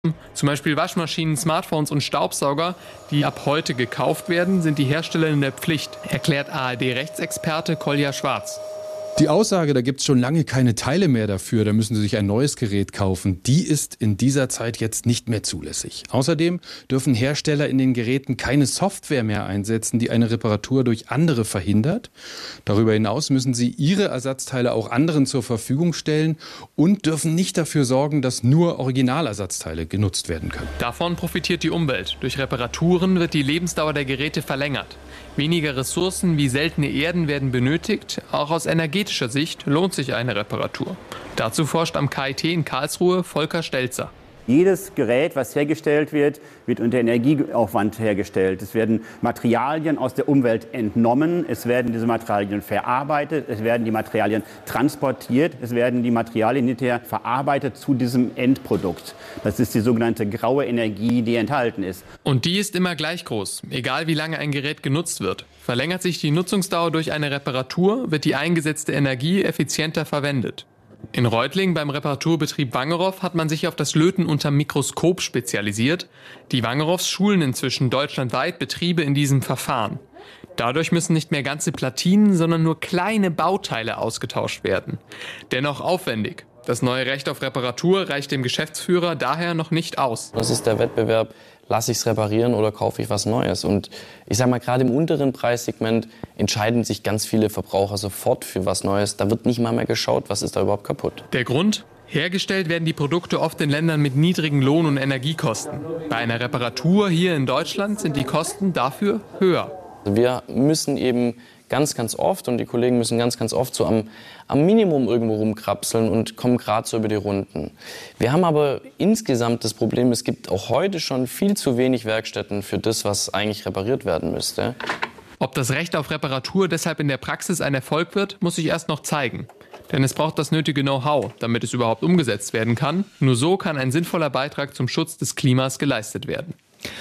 Zum Beispiel Waschmaschinen, Smartphones und Staubsauger, die ab heute gekauft werden, sind die Hersteller in der Pflicht, erklärt ARD-Rechtsexperte Kolja Schwarz. Die Aussage, da gibt es schon lange keine Teile mehr dafür, da müssen Sie sich ein neues Gerät kaufen, die ist in dieser Zeit jetzt nicht mehr zulässig. Außerdem dürfen Hersteller in den Geräten keine Software mehr einsetzen, die eine Reparatur durch andere verhindert. Darüber hinaus müssen sie ihre Ersatzteile auch anderen zur Verfügung stellen und dürfen nicht dafür sorgen, dass nur Originalersatzteile genutzt werden können. Davon profitiert die Umwelt. Durch Reparaturen wird die Lebensdauer der Geräte verlängert. Weniger Ressourcen wie seltene Erden werden benötigt. Auch aus energetischer Sicht lohnt sich eine Reparatur. Dazu forscht am KIT in Karlsruhe Volker Stelzer. Jedes Gerät, was hergestellt wird, wird unter Energieaufwand hergestellt. Es werden Materialien aus der Umwelt entnommen, es werden diese Materialien verarbeitet, es werden die Materialien transportiert, es werden die Materialien hinterher verarbeitet zu diesem Endprodukt. Das ist die sogenannte graue Energie, die enthalten ist. Und die ist immer gleich groß, egal wie lange ein Gerät genutzt wird. Verlängert sich die Nutzungsdauer durch eine Reparatur, wird die eingesetzte Energie effizienter verwendet. In Reutlingen beim Reparaturbetrieb Wangerow hat man sich auf das Löten unterm Mikroskop spezialisiert. Die Wangerows schulen inzwischen deutschlandweit Betriebe in diesem Verfahren. Dadurch müssen nicht mehr ganze Platinen, sondern nur kleine Bauteile ausgetauscht werden. Dennoch aufwendig. Das neue Recht auf Reparatur reicht dem Geschäftsführer daher noch nicht aus. Das ist der Wettbewerb, lasse ich es reparieren oder kaufe ich was Neues? Und ich sage mal, gerade im unteren Preissegment entscheiden sich ganz viele Verbraucher sofort für was Neues. Da wird nicht mal mehr geschaut, was ist da überhaupt kaputt. Der Grund? Hergestellt werden die Produkte oft in Ländern mit niedrigen Lohn- und Energiekosten. Bei einer Reparatur hier in Deutschland sind die Kosten dafür höher. Wir müssen eben ganz oft, und die Kollegen müssen ganz oft so am Minimum irgendwo rumkrapseln und kommen gerade so über die Runden. Wir haben aber insgesamt das Problem, es gibt auch heute schon viel zu wenig Werkstätten für das, was eigentlich repariert werden müsste. Ob das Recht auf Reparatur deshalb in der Praxis ein Erfolg wird, muss sich erst noch zeigen. Denn es braucht das nötige Know-how, damit es überhaupt umgesetzt werden kann. Nur so kann ein sinnvoller Beitrag zum Schutz des Klimas geleistet werden.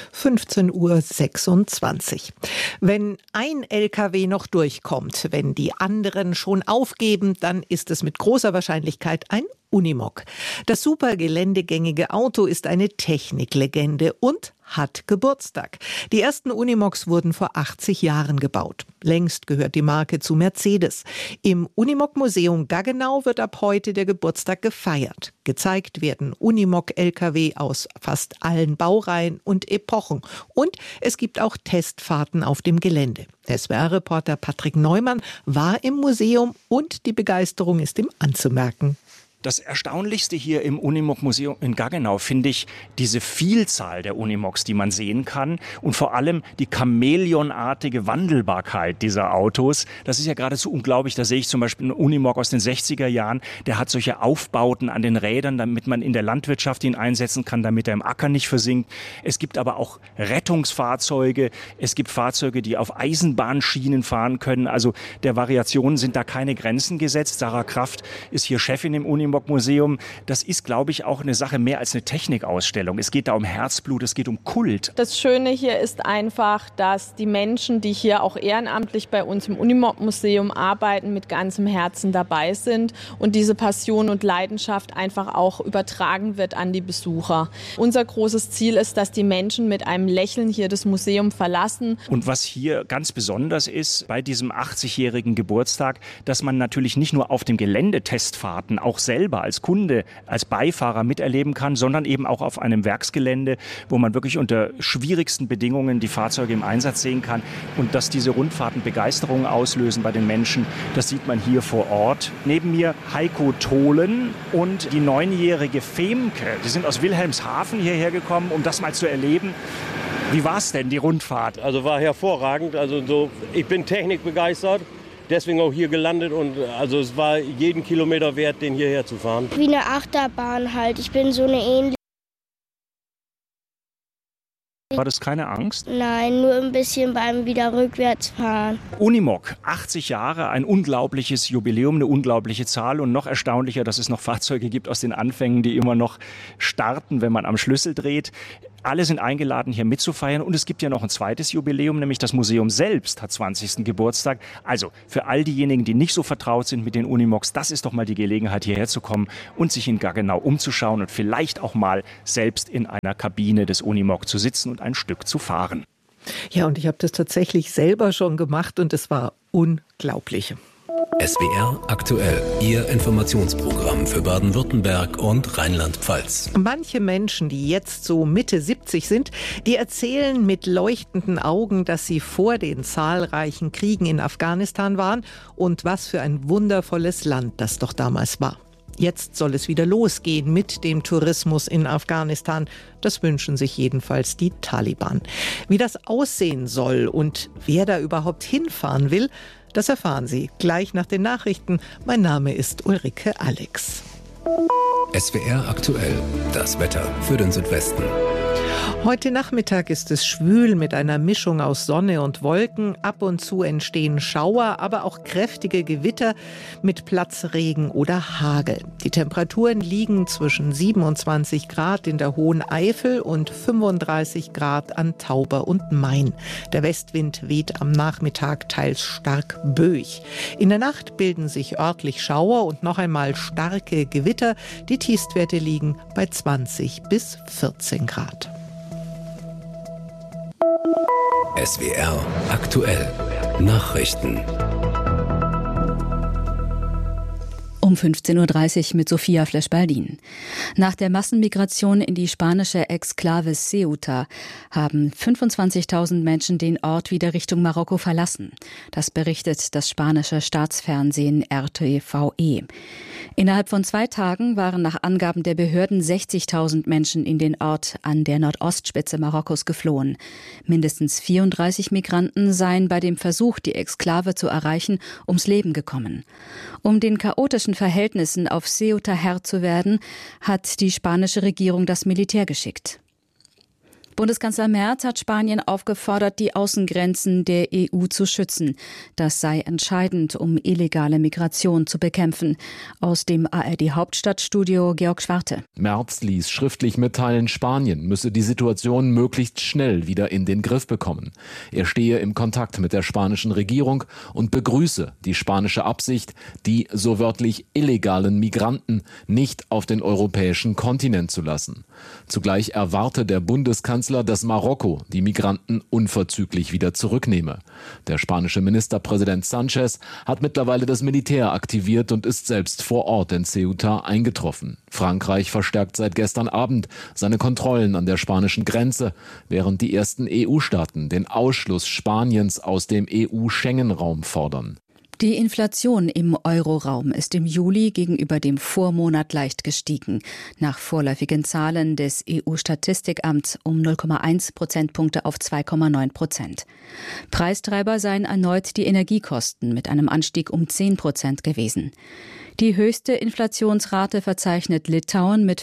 15:26 Uhr. Wenn ein LKW noch durchkommt, wenn die anderen schon aufgeben, dann ist es mit großer Wahrscheinlichkeit ein Unimog. Das super geländegängige Auto ist eine Techniklegende und hat Geburtstag. Die ersten Unimogs wurden vor 80 Jahren gebaut. Längst gehört die Marke zu Mercedes. Im Unimog-Museum Gaggenau wird ab heute der Geburtstag gefeiert. Gezeigt werden Unimog-LKW aus fast allen Baureihen und Epochen. Und es gibt auch Testfahrten auf dem Gelände. SWR-Reporter Patrick Neumann war im Museum und die Begeisterung ist ihm anzumerken. Das Erstaunlichste hier im Unimog-Museum in Gaggenau finde ich diese Vielzahl der Unimogs, die man sehen kann und vor allem die chamäleonartige Wandelbarkeit dieser Autos. Das ist ja geradezu unglaublich. Da sehe ich zum Beispiel einen Unimog aus den 60er Jahren, der hat solche Aufbauten an den Rädern, damit man in der Landwirtschaft ihn einsetzen kann, damit er im Acker nicht versinkt. Es gibt aber auch Rettungsfahrzeuge, es gibt Fahrzeuge, die auf Eisenbahnschienen fahren können. Also der Variationen sind da keine Grenzen gesetzt. Sarah Kraft ist hier Chefin im Unimog-Museum. Das ist, glaube ich, auch eine Sache mehr als eine Technikausstellung. Es geht da um Herzblut, es geht um Kult. Das Schöne hier ist einfach, dass die Menschen, die hier auch ehrenamtlich bei uns im Unimog-Museum arbeiten, mit ganzem Herzen dabei sind und diese Passion und Leidenschaft einfach auch übertragen wird an die Besucher. Unser großes Ziel ist, dass die Menschen mit einem Lächeln hier das Museum verlassen. Und was hier ganz besonders ist bei diesem 80-jährigen Geburtstag, dass man natürlich nicht nur auf dem Gelände Testfahrten auch selber als Kunde, als Beifahrer miterleben kann, sondern eben auch auf einem Werksgelände, wo man wirklich unter schwierigsten Bedingungen die Fahrzeuge im Einsatz sehen kann. Und dass diese Rundfahrten Begeisterung auslösen bei den Menschen, das sieht man hier vor Ort. Neben mir Heiko Tholen und die 9-jährige Femke. Die sind aus Wilhelmshaven hierher gekommen, um das mal zu erleben. Wie war es denn, die Rundfahrt? Also war hervorragend. Ich bin technikbegeistert. Deswegen auch hier gelandet und also es war jeden Kilometer wert, den hierher zu fahren. Wie eine Achterbahn halt. Ich bin so eine ähnliche War das keine Angst? Nein, nur ein bisschen beim wieder rückwärts fahren. Unimog, 80 Jahre, ein unglaubliches Jubiläum, eine unglaubliche Zahl und noch erstaunlicher, dass es noch Fahrzeuge gibt aus den Anfängen, die immer noch starten, wenn man am Schlüssel dreht. Alle sind eingeladen, hier mitzufeiern und es gibt ja noch ein zweites Jubiläum, nämlich das Museum selbst hat 20. Geburtstag. Also für all diejenigen, die nicht so vertraut sind mit den Unimogs, das ist doch mal die Gelegenheit, hierher zu kommen und sich in Gaggenau umzuschauen und vielleicht auch mal selbst in einer Kabine des Unimog zu sitzen und ein Stück zu fahren. Ja, und ich habe das tatsächlich selber schon gemacht und es war unglaublich. SWR aktuell, Ihr Informationsprogramm für Baden-Württemberg und Rheinland-Pfalz. Manche Menschen, die jetzt so Mitte 70 sind, die erzählen mit leuchtenden Augen, dass sie vor den zahlreichen Kriegen in Afghanistan waren und was für ein wundervolles Land das doch damals war. Jetzt soll es wieder losgehen mit dem Tourismus in Afghanistan. Das wünschen sich jedenfalls die Taliban. Wie das aussehen soll und wer da überhaupt hinfahren will, das erfahren Sie gleich nach den Nachrichten. Mein Name ist Ulrike Alex. SWR aktuell, das Wetter für den Südwesten. Heute Nachmittag ist es schwül mit einer Mischung aus Sonne und Wolken. Ab und zu entstehen Schauer, aber auch kräftige Gewitter mit Platzregen oder Hagel. Die Temperaturen liegen zwischen 27 Grad in der Hohen Eifel und 35 Grad an Tauber und Main. Der Westwind weht am Nachmittag teils stark böig. In der Nacht bilden sich örtlich Schauer und noch einmal starke Gewitter. Die Tiefstwerte liegen bei 20 bis 14 Grad. SWR aktuell, Nachrichten. Um 15.30 Uhr mit Sophia Flesch-Baldin. Nach der Massenmigration in die spanische Exklave Ceuta haben 25.000 Menschen den Ort wieder Richtung Marokko verlassen. Das berichtet das spanische Staatsfernsehen RTVE. Innerhalb von 2 Tagen waren nach Angaben der Behörden 60.000 Menschen in den Ort an der Nordostspitze Marokkos geflohen. Mindestens 34 Migranten seien bei dem Versuch, die Exklave zu erreichen, ums Leben gekommen. Um den chaotischen Verhältnissen auf Ceuta Herr zu werden, hat die spanische Regierung das Militär geschickt. Bundeskanzler Merz hat Spanien aufgefordert, die Außengrenzen der EU zu schützen. Das sei entscheidend, um illegale Migration zu bekämpfen. Aus dem ARD-Hauptstadtstudio Georg Schwarte. Merz ließ schriftlich mitteilen, Spanien müsse die Situation möglichst schnell wieder in den Griff bekommen. Er stehe im Kontakt mit der spanischen Regierung und begrüße die spanische Absicht, die so wörtlich illegalen Migranten nicht auf den europäischen Kontinent zu lassen. Zugleich erwarte der Bundeskanzler, dass Marokko die Migranten unverzüglich wieder zurücknehme. Der spanische Ministerpräsident Sánchez hat mittlerweile das Militär aktiviert und ist selbst vor Ort in Ceuta eingetroffen. Frankreich verstärkt seit gestern Abend seine Kontrollen an der spanischen Grenze, während die ersten EU-Staaten den Ausschluss Spaniens aus dem EU-Schengen-Raum fordern. Die Inflation im Euroraum ist im Juli gegenüber dem Vormonat leicht gestiegen. Nach vorläufigen Zahlen des EU-Statistikamts um 0,1 Prozentpunkte auf 2,9%. Preistreiber seien erneut die Energiekosten mit einem Anstieg um 10% gewesen. Die höchste Inflationsrate verzeichnet Litauen mit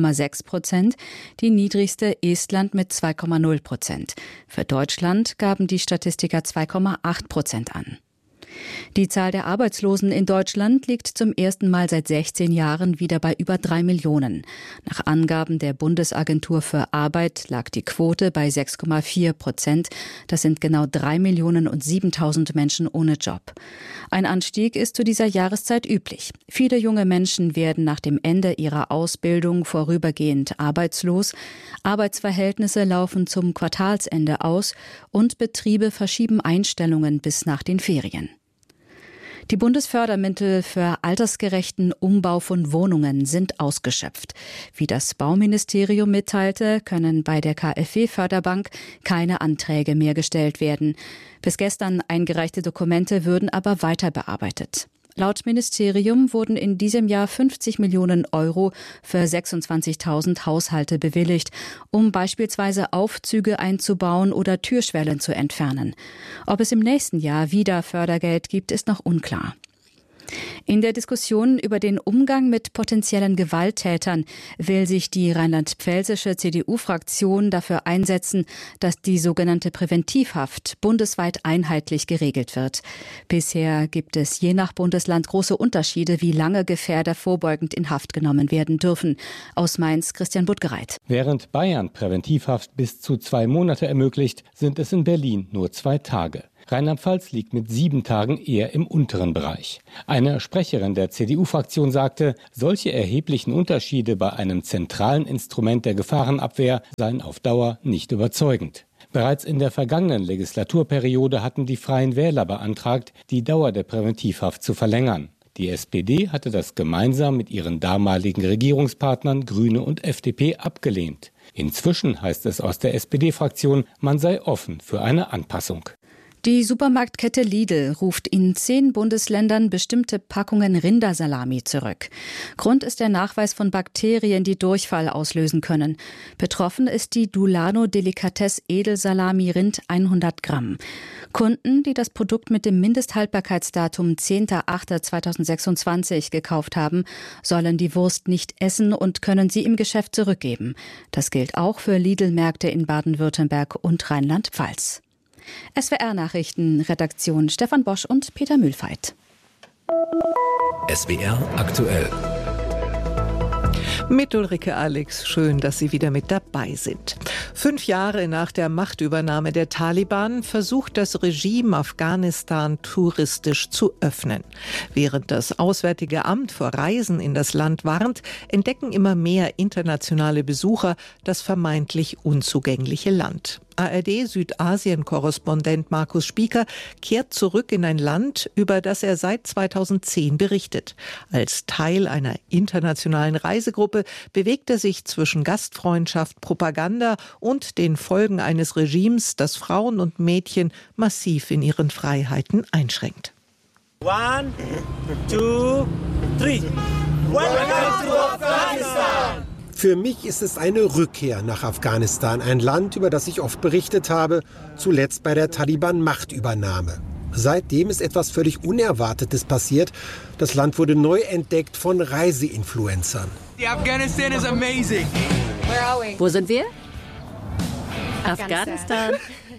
5,6%, die niedrigste Estland mit 2,0%. Für Deutschland gaben die Statistiker 2,8% an. Die Zahl der Arbeitslosen in Deutschland liegt zum ersten Mal seit 16 Jahren wieder bei über 3 Millionen. Nach Angaben der Bundesagentur für Arbeit lag die Quote bei 6,4%. Das sind genau 3.007.000 Menschen ohne Job. Ein Anstieg ist zu dieser Jahreszeit üblich. Viele junge Menschen werden nach dem Ende ihrer Ausbildung vorübergehend arbeitslos. Arbeitsverhältnisse laufen zum Quartalsende aus und Betriebe verschieben Einstellungen bis nach den Ferien. Die Bundesfördermittel für altersgerechten Umbau von Wohnungen sind ausgeschöpft. Wie das Bauministerium mitteilte, können bei der KfW-Förderbank keine Anträge mehr gestellt werden. Bis gestern eingereichte Dokumente würden aber weiter bearbeitet. Laut Ministerium wurden in diesem Jahr 50 Millionen Euro für 26.000 Haushalte bewilligt, um beispielsweise Aufzüge einzubauen oder Türschwellen zu entfernen. Ob es im nächsten Jahr wieder Fördergeld gibt, ist noch unklar. In der Diskussion über den Umgang mit potenziellen Gewalttätern will sich die rheinland-pfälzische CDU-Fraktion dafür einsetzen, dass die sogenannte Präventivhaft bundesweit einheitlich geregelt wird. Bisher gibt es je nach Bundesland große Unterschiede, wie lange Gefährder vorbeugend in Haft genommen werden dürfen. Aus Mainz Christian Buttgereit. Während Bayern Präventivhaft bis zu 2 Monate ermöglicht, sind es in Berlin nur 2 Tage. Rheinland-Pfalz liegt mit 7 Tagen eher im unteren Bereich. Eine Sprecherin der CDU-Fraktion sagte, solche erheblichen Unterschiede bei einem zentralen Instrument der Gefahrenabwehr seien auf Dauer nicht überzeugend. Bereits in der vergangenen Legislaturperiode hatten die Freien Wähler beantragt, die Dauer der Präventivhaft zu verlängern. Die SPD hatte das gemeinsam mit ihren damaligen Regierungspartnern Grüne und FDP abgelehnt. Inzwischen heißt es aus der SPD-Fraktion, man sei offen für eine Anpassung. Die Supermarktkette Lidl ruft in 10 Bundesländern bestimmte Packungen Rindersalami zurück. Grund ist der Nachweis von Bakterien, die Durchfall auslösen können. Betroffen ist die Dulano Delicatesse Edelsalami Rind 100 Gramm. Kunden, die das Produkt mit dem Mindesthaltbarkeitsdatum 10.08.2026 gekauft haben, sollen die Wurst nicht essen und können sie im Geschäft zurückgeben. Das gilt auch für Lidl-Märkte in Baden-Württemberg und Rheinland-Pfalz. SWR-Nachrichten, Redaktion Stefan Bosch und Peter Mühlfeit. SWR aktuell. Mit Ulrike Alex, schön, dass Sie wieder mit dabei sind. 5 Jahre nach der Machtübernahme der Taliban versucht das Regime Afghanistan touristisch zu öffnen. Während das Auswärtige Amt vor Reisen in das Land warnt, entdecken immer mehr internationale Besucher das vermeintlich unzugängliche Land. ARD-Südasien-Korrespondent Markus Spieker kehrt zurück in ein Land, über das er seit 2010 berichtet. Als Teil einer internationalen Reisegruppe bewegt er sich zwischen Gastfreundschaft, Propaganda und den Folgen eines Regimes, das Frauen und Mädchen massiv in ihren Freiheiten einschränkt. 1, 2, 3. Welcome to Afghanistan! Für mich ist es eine Rückkehr nach Afghanistan, ein Land, über das ich oft berichtet habe, zuletzt bei der Taliban-Machtübernahme. Seitdem ist etwas völlig Unerwartetes passiert. Das Land wurde neu entdeckt von Reiseinfluencern. Afghanistan is amazing. Wo sind wir? Afghanistan.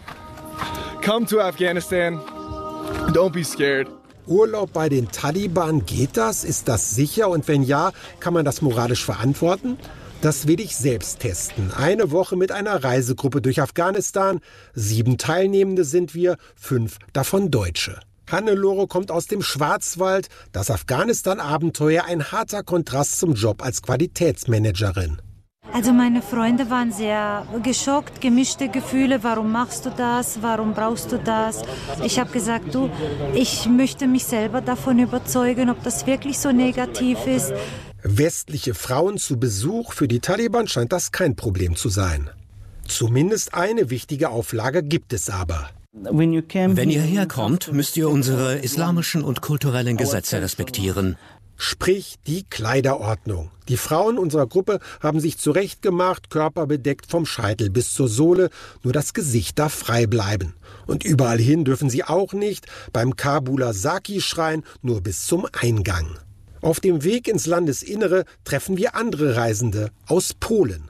Come to Afghanistan. Don't be scared. Urlaub bei den Taliban, geht das? Ist das sicher? Und wenn ja, kann man das moralisch verantworten? Das will ich selbst testen. 1 Woche mit einer Reisegruppe durch Afghanistan. 7 Teilnehmende sind wir, 5 davon Deutsche. Hannelore kommt aus dem Schwarzwald. Das Afghanistan-Abenteuer ein harter Kontrast zum Job als Qualitätsmanagerin. Also meine Freunde waren sehr geschockt, gemischte Gefühle. Warum machst du das? Warum brauchst du das? Ich habe gesagt, ich möchte mich selber davon überzeugen, ob das wirklich so negativ ist. Westliche Frauen zu Besuch, für die Taliban scheint das kein Problem zu sein. Zumindest eine wichtige Auflage gibt es aber. Wenn ihr herkommt, müsst ihr unsere islamischen und kulturellen Gesetze respektieren. Sprich die Kleiderordnung. Die Frauen unserer Gruppe haben sich zurechtgemacht, Körper bedeckt vom Scheitel bis zur Sohle, nur das Gesicht darf frei bleiben. Und überall hin dürfen sie auch nicht, beim Kabuler Saki-Schrein nur bis zum Eingang. Auf dem Weg ins Landesinnere treffen wir andere Reisende aus Polen.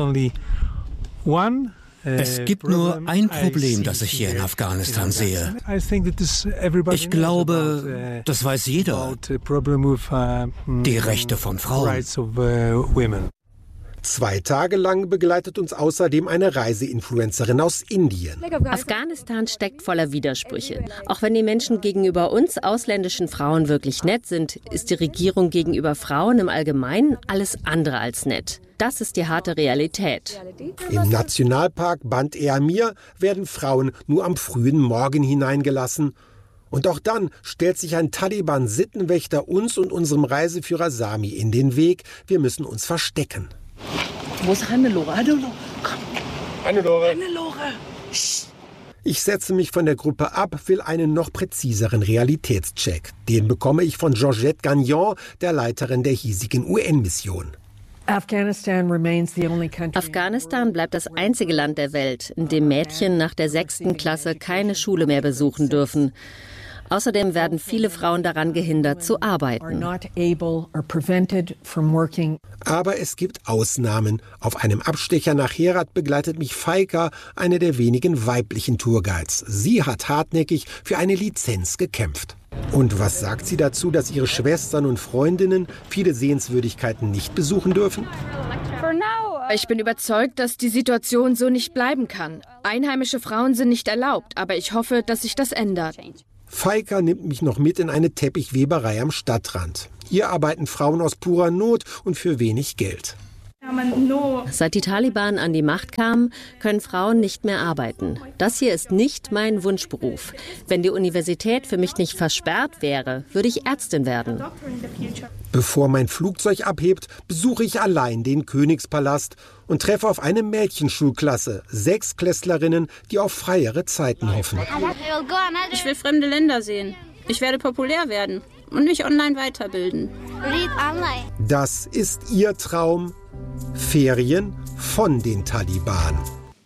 Es gibt nur ein Problem, das ich hier in Afghanistan sehe. Ich glaube, das weiß jeder. Die Rechte von Frauen. 2 Tage lang begleitet uns außerdem eine Reiseinfluencerin aus Indien. Afghanistan steckt voller Widersprüche. Auch wenn die Menschen gegenüber uns ausländischen Frauen wirklich nett sind, ist die Regierung gegenüber Frauen im Allgemeinen alles andere als nett. Das ist die harte Realität. Im Nationalpark Band-e-Amir werden Frauen nur am frühen Morgen hineingelassen. Und auch dann stellt sich ein Taliban-Sittenwächter uns und unserem Reiseführer Sami in den Weg. Wir müssen uns verstecken. Wo ist Hannelore? Hannelore, komm. Hannelore. Hannelore. Ich setze mich von der Gruppe ab, will einen noch präziseren Realitätscheck. Den bekomme ich von Georgette Gagnon, der Leiterin der hiesigen UN-Mission. Afghanistan bleibt das einzige Land der Welt, in dem Mädchen nach der 6. Klasse keine Schule mehr besuchen dürfen. Außerdem werden viele Frauen daran gehindert zu arbeiten. Aber es gibt Ausnahmen. Auf einem Abstecher nach Herat begleitet mich Faika, eine der wenigen weiblichen Tourguides. Sie hat hartnäckig für eine Lizenz gekämpft. Und was sagt sie dazu, dass ihre Schwestern und Freundinnen viele Sehenswürdigkeiten nicht besuchen dürfen? Ich bin überzeugt, dass die Situation so nicht bleiben kann. Einheimische Frauen sind nicht erlaubt, aber ich hoffe, dass sich das ändert. Faika nimmt mich noch mit in eine Teppichweberei am Stadtrand. Hier arbeiten Frauen aus purer Not und für wenig Geld. Seit die Taliban an die Macht kamen, können Frauen nicht mehr arbeiten. Das hier ist nicht mein Wunschberuf. Wenn die Universität für mich nicht versperrt wäre, würde ich Ärztin werden. Bevor mein Flugzeug abhebt, besuche ich allein den Königspalast und treffe auf eine Mädchenschulklasse, 6 Klässlerinnen, die auf freiere Zeiten hoffen. Ich will fremde Länder sehen. Ich werde populär werden und mich online weiterbilden. Das ist ihr Traum. Ferien von den Taliban.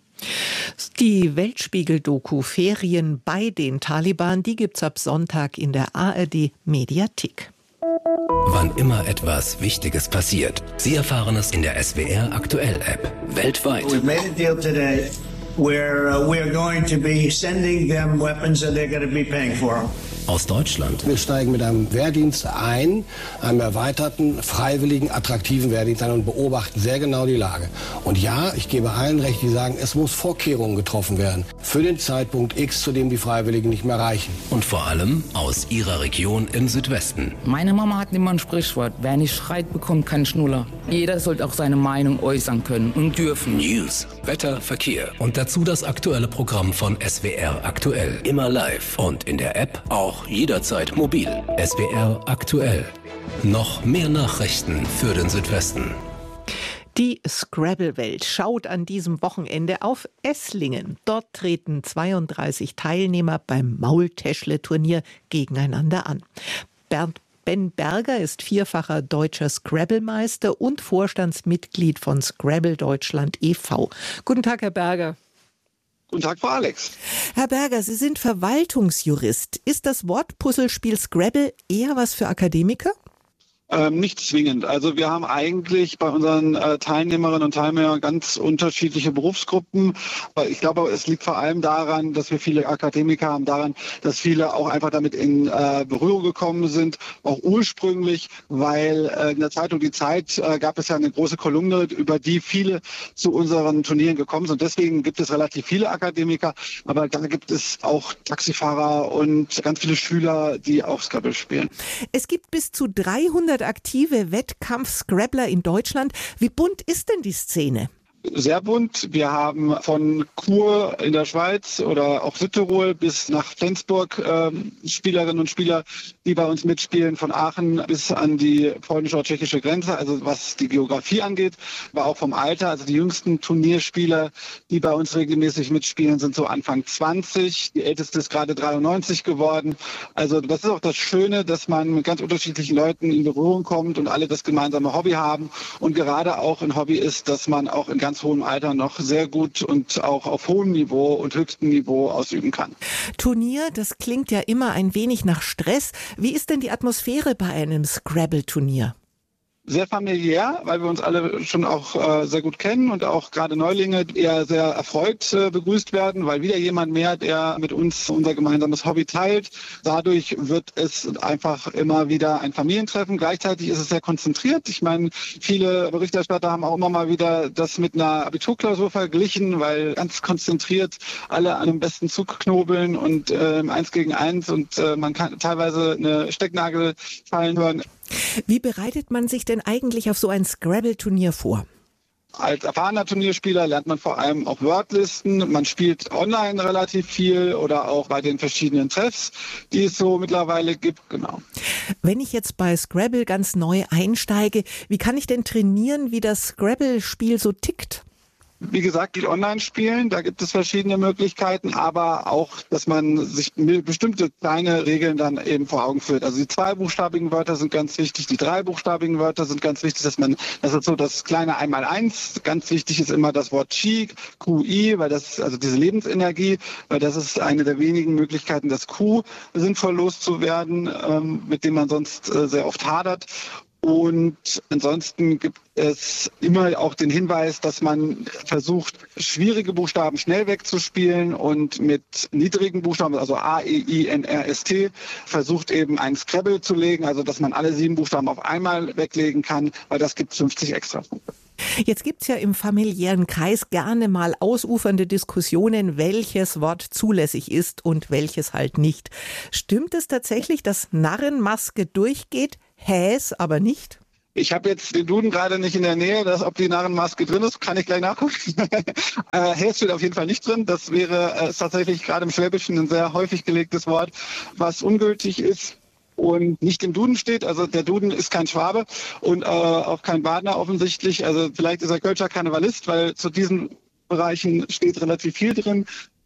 Die Weltspiegel-Doku Ferien bei den Taliban, die gibt's ab Sonntag in der ARD-Mediathek. Wann immer etwas Wichtiges passiert, Sie erfahren es in der SWR Aktuell-App. Weltweit. We've made a deal today where we are going to be sending them weapons and they're going to be paying for them. Aus Deutschland. Wir steigen mit einem Wehrdienst ein, einem erweiterten, freiwilligen, attraktiven Wehrdienst ein und beobachten sehr genau die Lage. Und ja, ich gebe allen recht, die sagen, es muss Vorkehrungen getroffen werden für den Zeitpunkt X, zu dem die Freiwilligen nicht mehr reichen. Und vor allem aus ihrer Region im Südwesten. Meine Mama hat immer ein Sprichwort, wer nicht schreit, bekommt keinen Schnuller. Jeder sollte auch seine Meinung äußern können und dürfen. News, Wetter, Verkehr und dazu das aktuelle Programm von SWR Aktuell. Immer live und in der App auch jederzeit mobil. SWR Aktuell. Noch mehr Nachrichten für den Südwesten. Die Scrabble-Welt schaut an diesem Wochenende auf Esslingen. Dort treten 32 Teilnehmer beim Maultäschle-Turnier gegeneinander an. Ben Berger ist 4-facher deutscher Scrabble-Meister und Vorstandsmitglied von Scrabble Deutschland e.V. Guten Tag, Herr Berger. Guten Tag, Frau Alex. Herr Berger, Sie sind Verwaltungsjurist. Ist das Wortpuzzlespiel Scrabble eher was für Akademiker? Nicht zwingend. Also wir haben eigentlich bei unseren Teilnehmerinnen und Teilnehmern ganz unterschiedliche Berufsgruppen. Ich glaube, es liegt vor allem daran, dass wir viele Akademiker haben, daran, dass viele auch einfach damit in Berührung gekommen sind, auch ursprünglich, weil in der Zeitung Die Zeit gab es ja eine große Kolumne, über die viele zu unseren Turnieren gekommen sind. Und deswegen gibt es relativ viele Akademiker, aber da gibt es auch Taxifahrer und ganz viele Schüler, die auch Scrabble spielen. Es gibt bis zu 300 aktive Wettkampf-Scrabbler in Deutschland. Wie bunt ist denn die Szene? Sehr bunt. Wir haben von Chur in der Schweiz oder auch Südtirol bis nach Flensburg Spielerinnen und Spieler, die bei uns mitspielen, von Aachen bis an die polnisch-tschechische Grenze, also was die Geografie angeht, aber auch vom Alter. Also die jüngsten Turnierspieler, die bei uns regelmäßig mitspielen, sind so Anfang 20. Die älteste ist gerade 93 geworden. Also das ist auch das Schöne, dass man mit ganz unterschiedlichen Leuten in Berührung kommt und alle das gemeinsame Hobby haben. Und gerade auch ein Hobby ist, dass man auch in ganz hohem Alter noch sehr gut und auch auf hohem Niveau und höchstem Niveau ausüben kann. Turnier, das klingt ja immer ein wenig nach Stress. Wie ist denn die Atmosphäre bei einem Scrabble-Turnier? Sehr familiär, weil wir uns alle schon auch sehr gut kennen und auch gerade Neulinge eher sehr erfreut begrüßt werden, weil wieder jemand mehr, der mit uns unser gemeinsames Hobby teilt. Dadurch wird es einfach immer wieder ein Familientreffen. Gleichzeitig ist es sehr konzentriert. Ich meine, viele Berichterstatter haben auch immer mal wieder das mit einer Abiturklausur verglichen, weil ganz konzentriert alle an dem besten Zug knobeln und 1 gegen 1 und man kann teilweise eine Stecknadel fallen hören. Wie bereitet man sich denn eigentlich auf so ein Scrabble-Turnier vor? Als erfahrener Turnierspieler lernt man vor allem auch Wordlisten. Man spielt online relativ viel oder auch bei den verschiedenen Treffs, die es so mittlerweile gibt. Genau. Wenn ich jetzt bei Scrabble ganz neu einsteige, wie kann ich denn trainieren, wie das Scrabble-Spiel so tickt? Wie gesagt, die Online-Spielen, da gibt es verschiedene Möglichkeiten, aber auch, dass man sich bestimmte kleine Regeln dann eben vor Augen führt. Also die 2-buchstabigen Wörter sind ganz wichtig, die 3-buchstabigen Wörter sind ganz wichtig, das ist so das kleine 1x1. Ganz wichtig ist immer das Wort Qi, QI, weil also diese Lebensenergie, weil das ist eine der wenigen Möglichkeiten, das Q sinnvoll loszuwerden, mit dem man sonst sehr oft hadert. Und ansonsten gibt es immer auch den Hinweis, dass man versucht, schwierige Buchstaben schnell wegzuspielen und mit niedrigen Buchstaben, also A, E, I, N, R, S, T, versucht eben ein Scrabble zu legen, also dass man alle 7 Buchstaben auf einmal weglegen kann, weil das gibt 50 extra Punkte. Jetzt gibt's ja im familiären Kreis gerne mal ausufernde Diskussionen, welches Wort zulässig ist und welches halt nicht. Stimmt es tatsächlich, dass Narrenmaske durchgeht, Häs aber nicht? Ich habe jetzt den Duden gerade nicht in der Nähe, ob die Narrenmaske drin ist, kann ich gleich nachgucken. Häs steht auf jeden Fall nicht drin. Das wäre tatsächlich gerade im Schwäbischen ein sehr häufig gelegtes Wort, was ungültig ist und nicht im Duden steht. Also der Duden ist kein Schwabe und auch kein Badener offensichtlich. Also vielleicht ist er Kölscher Karnevalist, weil zu diesen Bereichen steht relativ viel drin,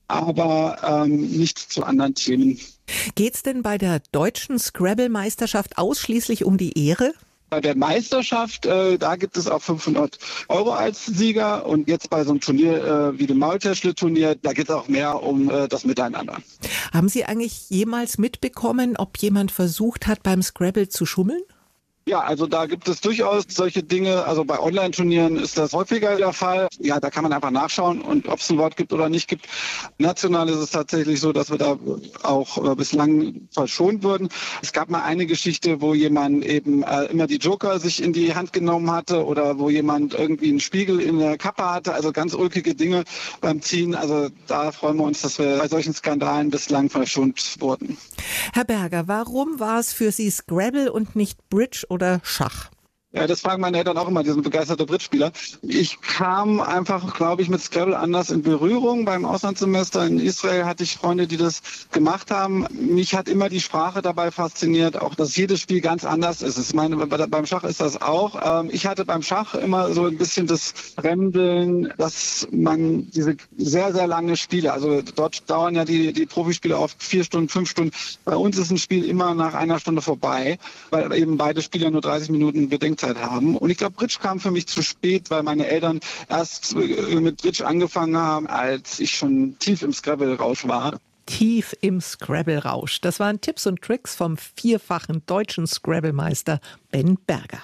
aber nicht zu anderen Themen. Geht's denn bei der deutschen Scrabble-Meisterschaft ausschließlich um die Ehre? Bei der Meisterschaft, da gibt es auch 500 € als Sieger. Und jetzt bei so einem Turnier wie dem Maultäschle-Turnier, da geht es auch mehr um das Miteinander. Haben Sie eigentlich jemals mitbekommen, ob jemand versucht hat, beim Scrabble zu schummeln? Ja, also da gibt es durchaus solche Dinge. Also bei Online-Turnieren ist das häufiger der Fall. Ja, da kann man einfach nachschauen und ob es ein Wort gibt oder nicht gibt. National ist es tatsächlich so, dass wir da auch bislang verschont wurden. Es gab mal eine Geschichte, wo jemand eben immer die Joker sich in die Hand genommen hatte oder wo jemand irgendwie einen Spiegel in der Kappe hatte. Also ganz ulkige Dinge beim Ziehen. Also da freuen wir uns, dass wir bei solchen Skandalen bislang verschont wurden. Herr Berger, warum war es für Sie Scrabble und nicht Bridge oder Schach? Ja, das fragen meine Eltern auch immer, die sind begeisterte Bridge-Spieler. Ich kam einfach, glaube ich, mit Scrabble anders in Berührung. Beim Auslandssemester in Israel hatte ich Freunde, die das gemacht haben. Mich hat immer die Sprache dabei fasziniert, auch dass jedes Spiel ganz anders ist. Ich meine, beim Schach ist das auch. Ich hatte beim Schach immer so ein bisschen das Fremdeln, dass man diese sehr, sehr lange Spiele, also dort dauern ja die Profispiele oft 4 Stunden, 5 Stunden. Bei uns ist ein Spiel immer nach 1 Stunde vorbei, weil eben beide Spieler nur 30 Minuten Bedenkzeit haben. Und ich glaube, Bridge kam für mich zu spät, weil meine Eltern erst mit Bridge angefangen haben, als ich schon tief im Scrabble-Rausch war. Tief im Scrabble-Rausch. Das waren Tipps und Tricks vom 4-fachen deutschen Scrabble-Meister Ben Berger.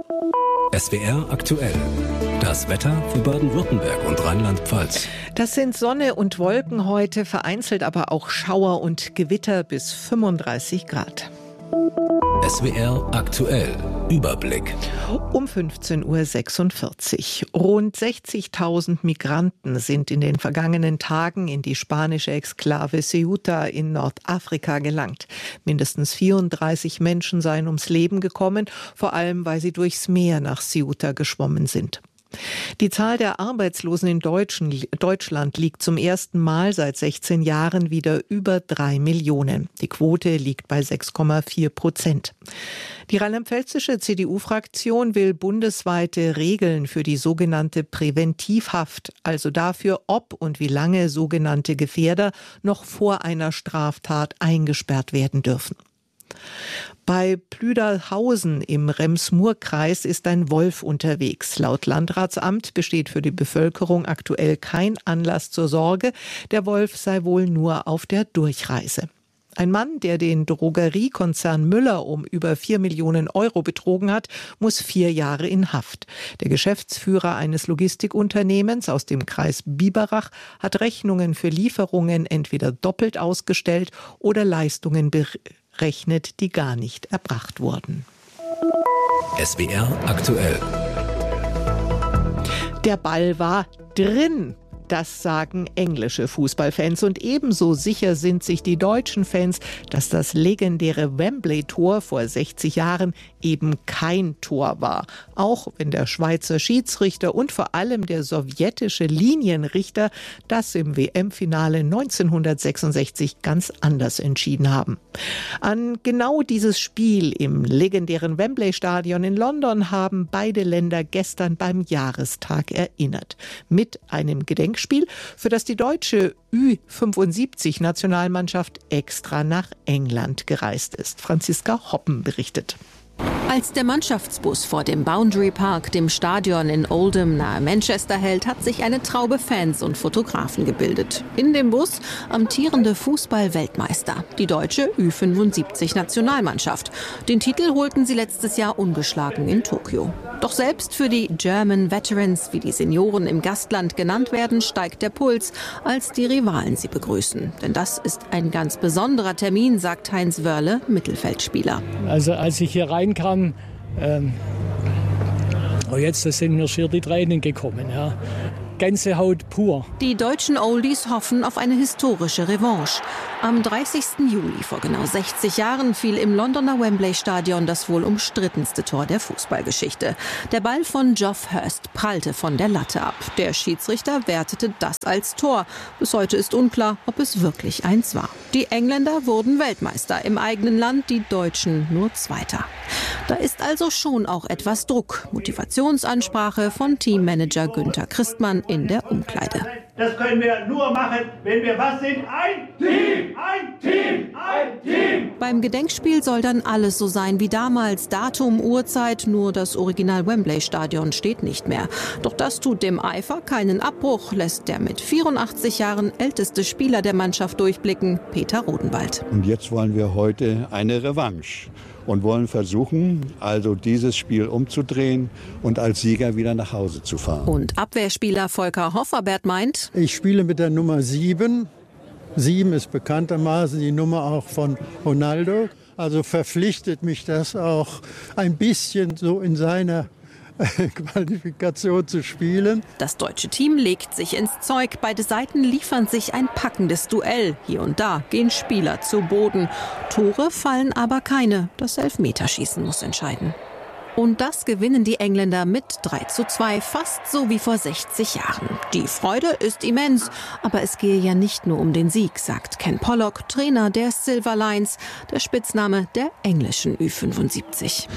SWR aktuell. Das Wetter für Baden-Württemberg und Rheinland-Pfalz. Das sind Sonne und Wolken heute, vereinzelt aber auch Schauer und Gewitter bis 35 Grad. SWR aktuell. Überblick. Um 15.46 Uhr. Rund 60.000 Migranten sind in den vergangenen Tagen in die spanische Exklave Ceuta in Nordafrika gelangt. Mindestens 34 Menschen seien ums Leben gekommen, vor allem weil sie durchs Meer nach Ceuta geschwommen sind. Die Zahl der Arbeitslosen in Deutschland liegt zum ersten Mal seit 16 Jahren wieder über 3 Millionen. Die Quote liegt bei 6,4%. Die rheinland-pfälzische CDU-Fraktion will bundesweite Regeln für die sogenannte Präventivhaft, also dafür, ob und wie lange sogenannte Gefährder noch vor einer Straftat eingesperrt werden dürfen. Bei Plüderhausen im Rems-Murr-Kreis ist ein Wolf unterwegs. Laut Landratsamt besteht für die Bevölkerung aktuell kein Anlass zur Sorge. Der Wolf sei wohl nur auf der Durchreise. Ein Mann, der den Drogeriekonzern Müller um über 4 Millionen € betrogen hat, muss 4 Jahre in Haft. Der Geschäftsführer eines Logistikunternehmens aus dem Kreis Biberach hat Rechnungen für Lieferungen entweder doppelt ausgestellt oder Leistungen berechnet, die gar nicht erbracht wurden. SWR aktuell. Der Ball war drin. Das sagen englische Fußballfans und ebenso sicher sind sich die deutschen Fans, dass das legendäre Wembley-Tor vor 60 Jahren eben kein Tor war. Auch wenn der Schweizer Schiedsrichter und vor allem der sowjetische Linienrichter das im WM-Finale 1966 ganz anders entschieden haben. An genau dieses Spiel im legendären Wembley-Stadion in London haben beide Länder gestern beim Jahrestag erinnert. Mit einem Gedenkspiel, für das die deutsche Ü75-Nationalmannschaft extra nach England gereist ist. Franziska Hoppen berichtet. Als der Mannschaftsbus vor dem Boundary Park, dem Stadion in Oldham nahe Manchester, hält, hat sich eine Traube Fans und Fotografen gebildet. In dem Bus amtierende Fußball-Weltmeister, die deutsche Ü75-Nationalmannschaft. Den Titel holten sie letztes Jahr ungeschlagen in Tokio. Doch selbst für die German Veterans, wie die Senioren im Gastland genannt werden, steigt der Puls, als die Rivalen sie begrüßen. Denn das ist ein ganz besonderer Termin, sagt Heinz Wörle, Mittelfeldspieler. Also als ich hier reinkam, jetzt sind mir schier die Tränen gekommen. Ja. Gänsehaut pur. Die deutschen Oldies hoffen auf eine historische Revanche. Am 30. Juli vor genau 60 Jahren fiel im Londoner Wembley-Stadion das wohl umstrittenste Tor der Fußballgeschichte. Der Ball von Geoff Hurst prallte von der Latte ab. Der Schiedsrichter wertete das als Tor. Bis heute ist unklar, ob es wirklich eins war. Die Engländer wurden Weltmeister im eigenen Land, die Deutschen nur Zweiter. Da ist also schon auch etwas Druck. Motivationsansprache von Teammanager Günther Christmann in der Umkleide. Das können wir nur machen, wenn wir was sind? Ein Team, ein Team, ein Team. Beim Gedenkspiel soll dann alles so sein wie damals. Datum, Uhrzeit, nur das Original Wembley-Stadion steht nicht mehr. Doch das tut dem Eifer keinen Abbruch, lässt der mit 84 Jahren älteste Spieler der Mannschaft durchblicken, Peter Rodenwald. Und jetzt wollen wir heute eine Revanche. Und wollen versuchen, also dieses Spiel umzudrehen und als Sieger wieder nach Hause zu fahren. Und Abwehrspieler Volker Hofferbert meint: Ich spiele mit der Nummer 7. 7 ist bekanntermaßen die Nummer auch von Ronaldo. Also verpflichtet mich das auch ein bisschen so in seiner Qualifikation zu spielen. Das deutsche Team legt sich ins Zeug. Beide Seiten liefern sich ein packendes Duell. Hier und da gehen Spieler zu Boden. Tore fallen aber keine. Das Elfmeterschießen muss entscheiden. Und das gewinnen die Engländer mit 3:2, fast so wie vor 60 Jahren. Die Freude ist immens, aber es gehe ja nicht nur um den Sieg, sagt Ken Pollock, Trainer der Silver Lions, der Spitzname der englischen Ü75.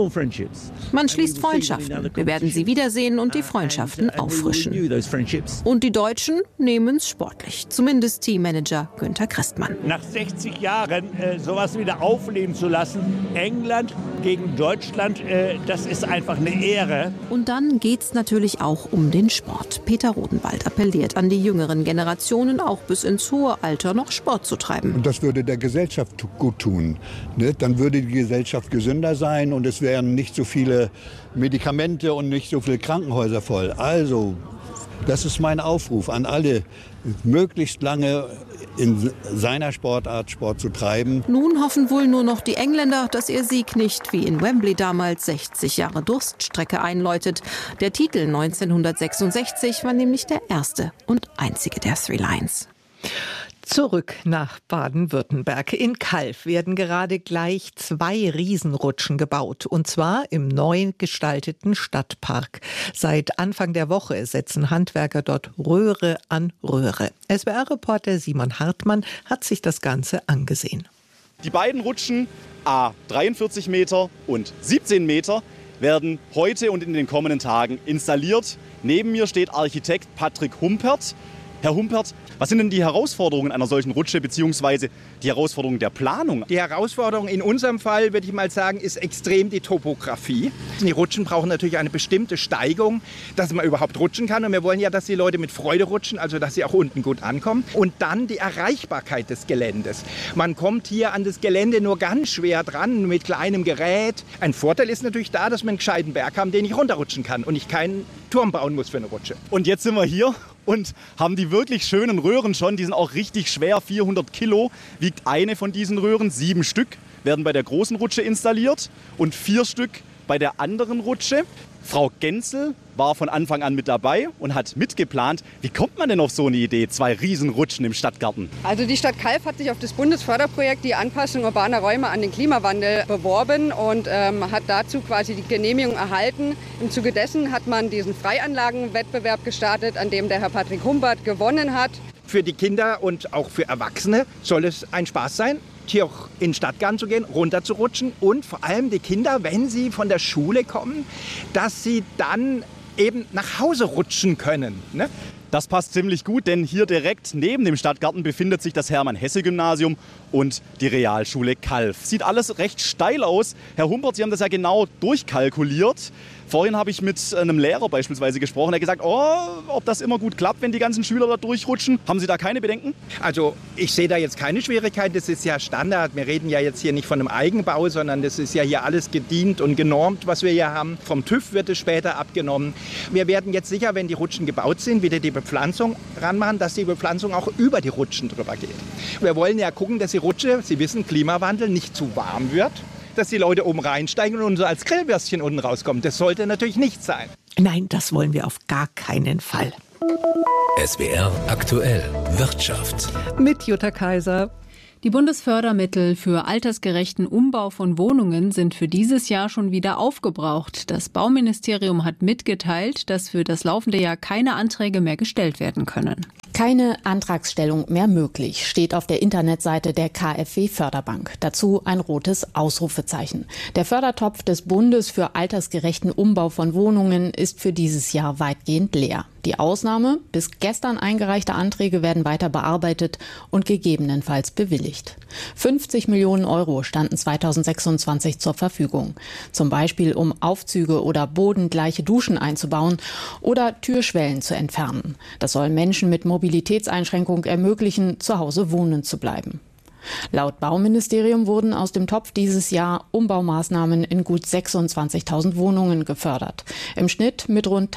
Man schließt Freundschaften. Wir werden sie wiedersehen und die Freundschaften auffrischen. Und die Deutschen nehmen es sportlich, zumindest Teammanager Günther Christmann. Nach 60 Jahren sowas wieder aufleben zu lassen, England gegen Deutschland, das ist einfach eine Ehre. Und dann geht's natürlich auch um den Sport. Peter Rodenwald appelliert an die jüngeren Generationen, auch bis ins hohe Alter noch Sport zu treiben. Und das würde der Gesellschaft gut tun. Ne? Dann würde die Gesellschaft gesünder sein und es wären nicht so viele Medikamente und nicht so viele Krankenhäuser voll. Also, das ist mein Aufruf an alle, möglichst lange in seiner Sportart Sport zu treiben. Nun hoffen wohl nur noch die Engländer, dass ihr Sieg nicht wie in Wembley damals 60 Jahre Durststrecke einläutet. Der Titel 1966 war nämlich der erste und einzige der Three Lions. Zurück nach Baden-Württemberg. In Calw werden gerade gleich 2 Riesenrutschen gebaut. Und zwar im neu gestalteten Stadtpark. Seit Anfang der Woche setzen Handwerker dort Röhre an Röhre. SWR-Reporter Simon Hartmann hat sich das Ganze angesehen. Die beiden Rutschen, A43 Meter und 17 Meter, werden heute und in den kommenden Tagen installiert. Neben mir steht Architekt Patrick Humpert. Herr Humpert, was sind denn die Herausforderungen einer solchen Rutsche bzw. die Herausforderungen der Planung? Die Herausforderung in unserem Fall, würde ich mal sagen, ist extrem die Topografie. Die Rutschen brauchen natürlich eine bestimmte Steigung, dass man überhaupt rutschen kann. Und wir wollen ja, dass die Leute mit Freude rutschen, also dass sie auch unten gut ankommen. Und dann die Erreichbarkeit des Geländes. Man kommt hier an das Gelände nur ganz schwer dran, mit kleinem Gerät. Ein Vorteil ist natürlich da, dass wir einen gescheiten Berg haben, den ich runterrutschen kann und ich keinen Turm bauen muss für eine Rutsche. Und jetzt sind wir hier und haben die wirklich schönen Röhren schon. Die sind auch richtig schwer, 400 Kilo wiegt eine von diesen Röhren. 7 Stück werden bei der großen Rutsche installiert und 4 Stück bei der anderen Rutsche. Frau Genzel war von Anfang an mit dabei und hat mitgeplant. Wie kommt man denn auf so eine Idee, 2 Riesenrutschen im Stadtgarten? Also die Stadt Calw hat sich auf das Bundesförderprojekt die Anpassung urbaner Räume an den Klimawandel beworben und hat dazu quasi die Genehmigung erhalten. Im Zuge dessen hat man diesen Freianlagenwettbewerb gestartet, an dem der Herr Patrick Humbert gewonnen hat. Für die Kinder und auch für Erwachsene soll es ein Spaß sein, hier auch in den Stadtgarten zu gehen, runter zu rutschen und vor allem die Kinder, wenn sie von der Schule kommen, dass sie dann eben nach Hause rutschen können. Ne? Das passt ziemlich gut, denn hier direkt neben dem Stadtgarten befindet sich das Hermann-Hesse-Gymnasium und die Realschule Calw. Sieht alles recht steil aus. Herr Humbert, Sie haben das ja genau durchkalkuliert. Vorhin habe ich mit einem Lehrer beispielsweise gesprochen, der hat gesagt, ob das immer gut klappt, wenn die ganzen Schüler da durchrutschen. Haben Sie da keine Bedenken? Also ich sehe da jetzt keine Schwierigkeit, das ist ja Standard. Wir reden ja jetzt hier nicht von einem Eigenbau, sondern das ist ja hier alles gedient und genormt, was wir hier haben. Vom TÜV wird es später abgenommen. Wir werden jetzt sicher, wenn die Rutschen gebaut sind, wieder die Bepflanzung ranmachen, dass die Bepflanzung auch über die Rutschen drüber geht. Wir wollen ja gucken, dass die Rutsche, Sie wissen, Klimawandel, nicht zu warm wird, dass die Leute oben reinsteigen und so als Grillwürstchen unten rauskommen. Das sollte natürlich nicht sein. Nein, das wollen wir auf gar keinen Fall. SWR aktuell Wirtschaft. Mit Jutta Kaiser. Die Bundesfördermittel für altersgerechten Umbau von Wohnungen sind für dieses Jahr schon wieder aufgebraucht. Das Bauministerium hat mitgeteilt, dass für das laufende Jahr keine Anträge mehr gestellt werden können. Keine Antragsstellung mehr möglich, steht auf der Internetseite der KfW-Förderbank. Dazu ein rotes Ausrufezeichen. Der Fördertopf des Bundes für altersgerechten Umbau von Wohnungen ist für dieses Jahr weitgehend leer. Die Ausnahme: bis gestern eingereichte Anträge werden weiter bearbeitet und gegebenenfalls bewilligt. 50 Millionen Euro standen 2026 zur Verfügung. Zum Beispiel, um Aufzüge oder bodengleiche Duschen einzubauen oder Türschwellen zu entfernen. Das soll Menschen mit Mobilitätseinschränkung ermöglichen, zu Hause wohnen zu bleiben. Laut Bauministerium wurden aus dem Topf dieses Jahr Umbaumaßnahmen in gut 26.000 Wohnungen gefördert. Im Schnitt mit rund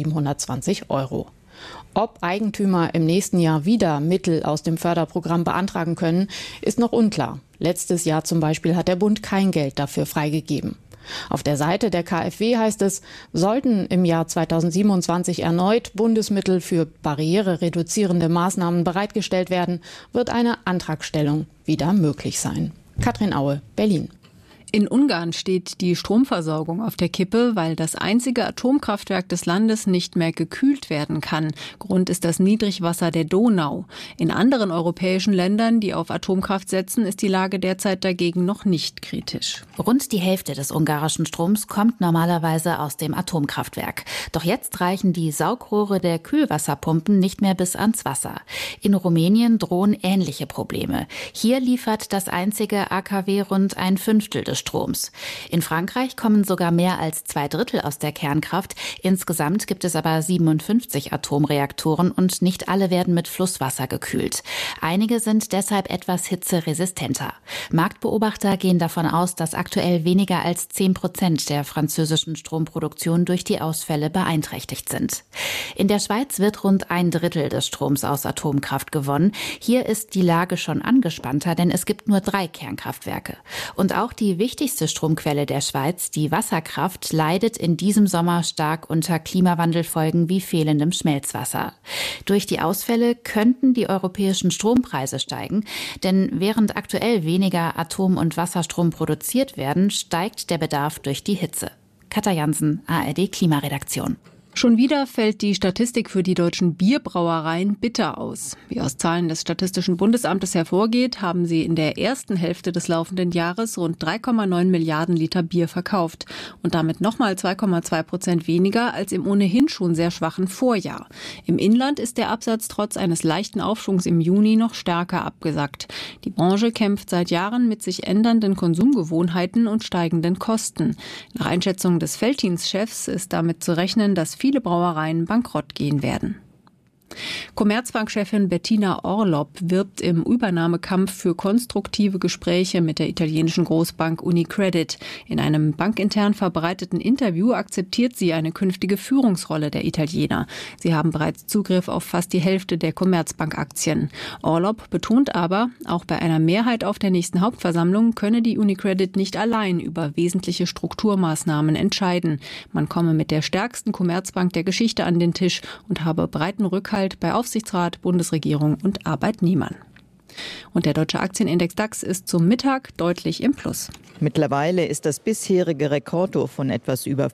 1.720 Euro. Ob Eigentümer im nächsten Jahr wieder Mittel aus dem Förderprogramm beantragen können, ist noch unklar. Letztes Jahr zum Beispiel hat der Bund kein Geld dafür freigegeben. Auf der Seite der KfW heißt es, sollten im Jahr 2027 erneut Bundesmittel für barrierereduzierende Maßnahmen bereitgestellt werden, wird eine Antragstellung wieder möglich sein. Katrin Aue, Berlin. In Ungarn steht die Stromversorgung auf der Kippe, weil das einzige Atomkraftwerk des Landes nicht mehr gekühlt werden kann. Grund ist das Niedrigwasser der Donau. In anderen europäischen Ländern, die auf Atomkraft setzen, ist die Lage derzeit dagegen noch nicht kritisch. Rund die Hälfte des ungarischen Stroms kommt normalerweise aus dem Atomkraftwerk. Doch jetzt reichen die Saugrohre der Kühlwasserpumpen nicht mehr bis ans Wasser. In Rumänien drohen ähnliche Probleme. Hier liefert das einzige AKW rund 1/5 des Stroms. In Frankreich kommen sogar mehr als 2/3 aus der Kernkraft. Insgesamt gibt es aber 57 Atomreaktoren und nicht alle werden mit Flusswasser gekühlt. Einige sind deshalb etwas hitzeresistenter. Marktbeobachter gehen davon aus, dass aktuell weniger als 10% der französischen Stromproduktion durch die Ausfälle beeinträchtigt sind. In der Schweiz wird rund 1/3 des Stroms aus Atomkraft gewonnen. Hier ist die Lage schon angespannter, denn es gibt nur 3 Kernkraftwerke. Und auch die wichtigste Stromquelle der Schweiz, die Wasserkraft, leidet in diesem Sommer stark unter Klimawandelfolgen wie fehlendem Schmelzwasser. Durch die Ausfälle könnten die europäischen Strompreise steigen, denn während aktuell weniger Atom- und Wasserstrom produziert werden, steigt der Bedarf durch die Hitze. Katja Jansen, ARD Klimaredaktion. Schon wieder fällt die Statistik für die deutschen Bierbrauereien bitter aus. Wie aus Zahlen des Statistischen Bundesamtes hervorgeht, haben sie in der ersten Hälfte des laufenden Jahres rund 3,9 Milliarden Liter Bier verkauft und damit nochmal 2,2% weniger als im ohnehin schon sehr schwachen Vorjahr. Im Inland ist der Absatz trotz eines leichten Aufschwungs im Juni noch stärker abgesackt. Die Branche kämpft seit Jahren mit sich ändernden Konsumgewohnheiten und steigenden Kosten. Nach Einschätzung des Veltins-Chefs ist damit zu rechnen, dass viele Brauereien bankrott gehen werden. Commerzbank-Chefin Bettina Orlopp wirbt im Übernahmekampf für konstruktive Gespräche mit der italienischen Großbank UniCredit. In einem bankintern verbreiteten Interview akzeptiert sie eine künftige Führungsrolle der Italiener. Sie haben bereits Zugriff auf fast die Hälfte der Commerzbank-Aktien. Orlopp betont aber, auch bei einer Mehrheit auf der nächsten Hauptversammlung könne die UniCredit nicht allein über wesentliche Strukturmaßnahmen entscheiden. Man komme mit der stärksten Commerzbank der Geschichte an den Tisch und habe breiten Rückhalt bei Aufsichtsrat, Bundesregierung und Arbeitnehmern. Und der deutsche Aktienindex DAX ist zum Mittag deutlich im Plus. Mittlerweile ist das bisherige Rekordhoch von etwas über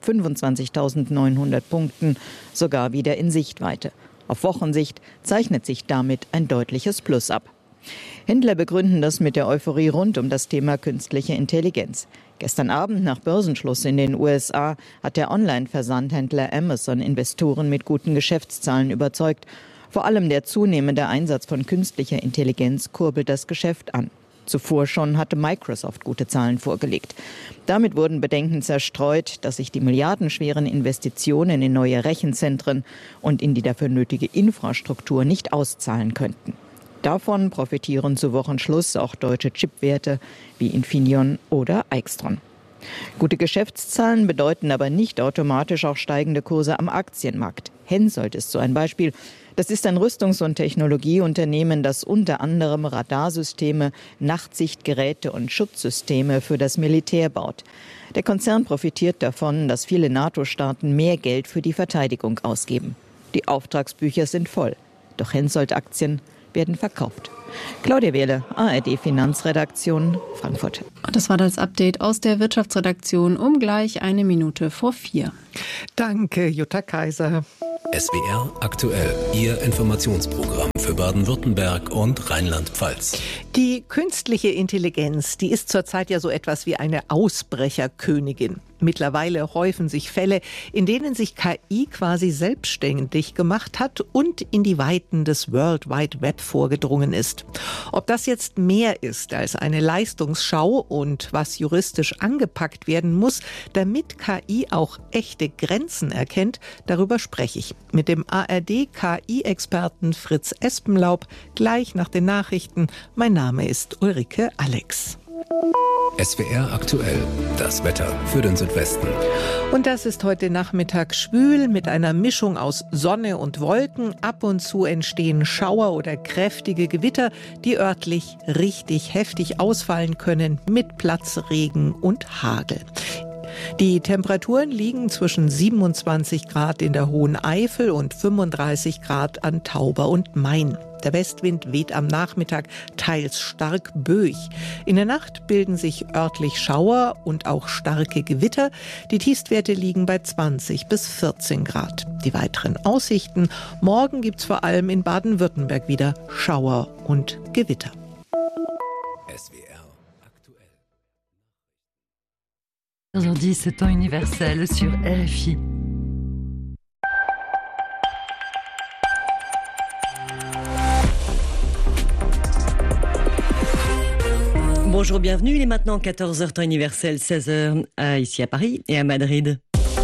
25.900 Punkten sogar wieder in Sichtweite. Auf Wochensicht zeichnet sich damit ein deutliches Plus ab. Händler begründen das mit der Euphorie rund um das Thema künstliche Intelligenz. Gestern Abend nach Börsenschluss in den USA hat der Online-Versandhändler Amazon Investoren mit guten Geschäftszahlen überzeugt. Vor allem der zunehmende Einsatz von künstlicher Intelligenz kurbelt das Geschäft an. Zuvor schon hatte Microsoft gute Zahlen vorgelegt. Damit wurden Bedenken zerstreut, dass sich die milliardenschweren Investitionen in neue Rechenzentren und in die dafür nötige Infrastruktur nicht auszahlen könnten. Davon profitieren zu Wochenschluss auch deutsche Chipwerte wie Infineon oder Aixtron. Gute Geschäftszahlen bedeuten aber nicht automatisch auch steigende Kurse am Aktienmarkt. Hensoldt ist so ein Beispiel. Das ist ein Rüstungs- und Technologieunternehmen, das unter anderem Radarsysteme, Nachtsichtgeräte und Schutzsysteme für das Militär baut. Der Konzern profitiert davon, dass viele NATO-Staaten mehr Geld für die Verteidigung ausgeben. Die Auftragsbücher sind voll. Doch Hensoldt-Aktien werden verkauft. Claudia Wehle, ARD Finanzredaktion, Frankfurt. Das war das Update aus der Wirtschaftsredaktion um gleich 4:01. Danke, Jutta Kaiser. SWR aktuell, Ihr Informationsprogramm für Baden-Württemberg und Rheinland-Pfalz. Die künstliche Intelligenz, die ist zurzeit ja so etwas wie eine Ausbrecherkönigin. Mittlerweile häufen sich Fälle, in denen sich KI quasi selbstständig gemacht hat und in die Weiten des World Wide Web vorgedrungen ist. Ob das jetzt mehr ist als eine Leistungsschau und was juristisch angepackt werden muss, damit KI auch echte Grenzen erkennt, darüber spreche ich mit dem ARD-KI-Experten Fritz Espenlaub gleich nach den Nachrichten. Mein Name ist Ulrike Alex. SWR aktuell, das Wetter für den Südwesten. Und das ist heute Nachmittag schwül mit einer Mischung aus Sonne und Wolken. Ab und zu entstehen Schauer oder kräftige Gewitter, die örtlich richtig heftig ausfallen können mit Platzregen und Hagel. Die Temperaturen liegen zwischen 27 Grad in der Hohen Eifel und 35 Grad an Tauber und Main. Der Westwind weht am Nachmittag teils stark böig. In der Nacht bilden sich örtlich Schauer und auch starke Gewitter. Die Tiefstwerte liegen bei 20 bis 14 Grad. Die weiteren Aussichten: Morgen gibt's vor allem in Baden-Württemberg wieder Schauer und Gewitter. SWR aktuell. 14h10, c'est temps universel sur RFI. Bonjour, bienvenue. Il est maintenant 14h, temps universel, 16h ici à Paris et à Madrid.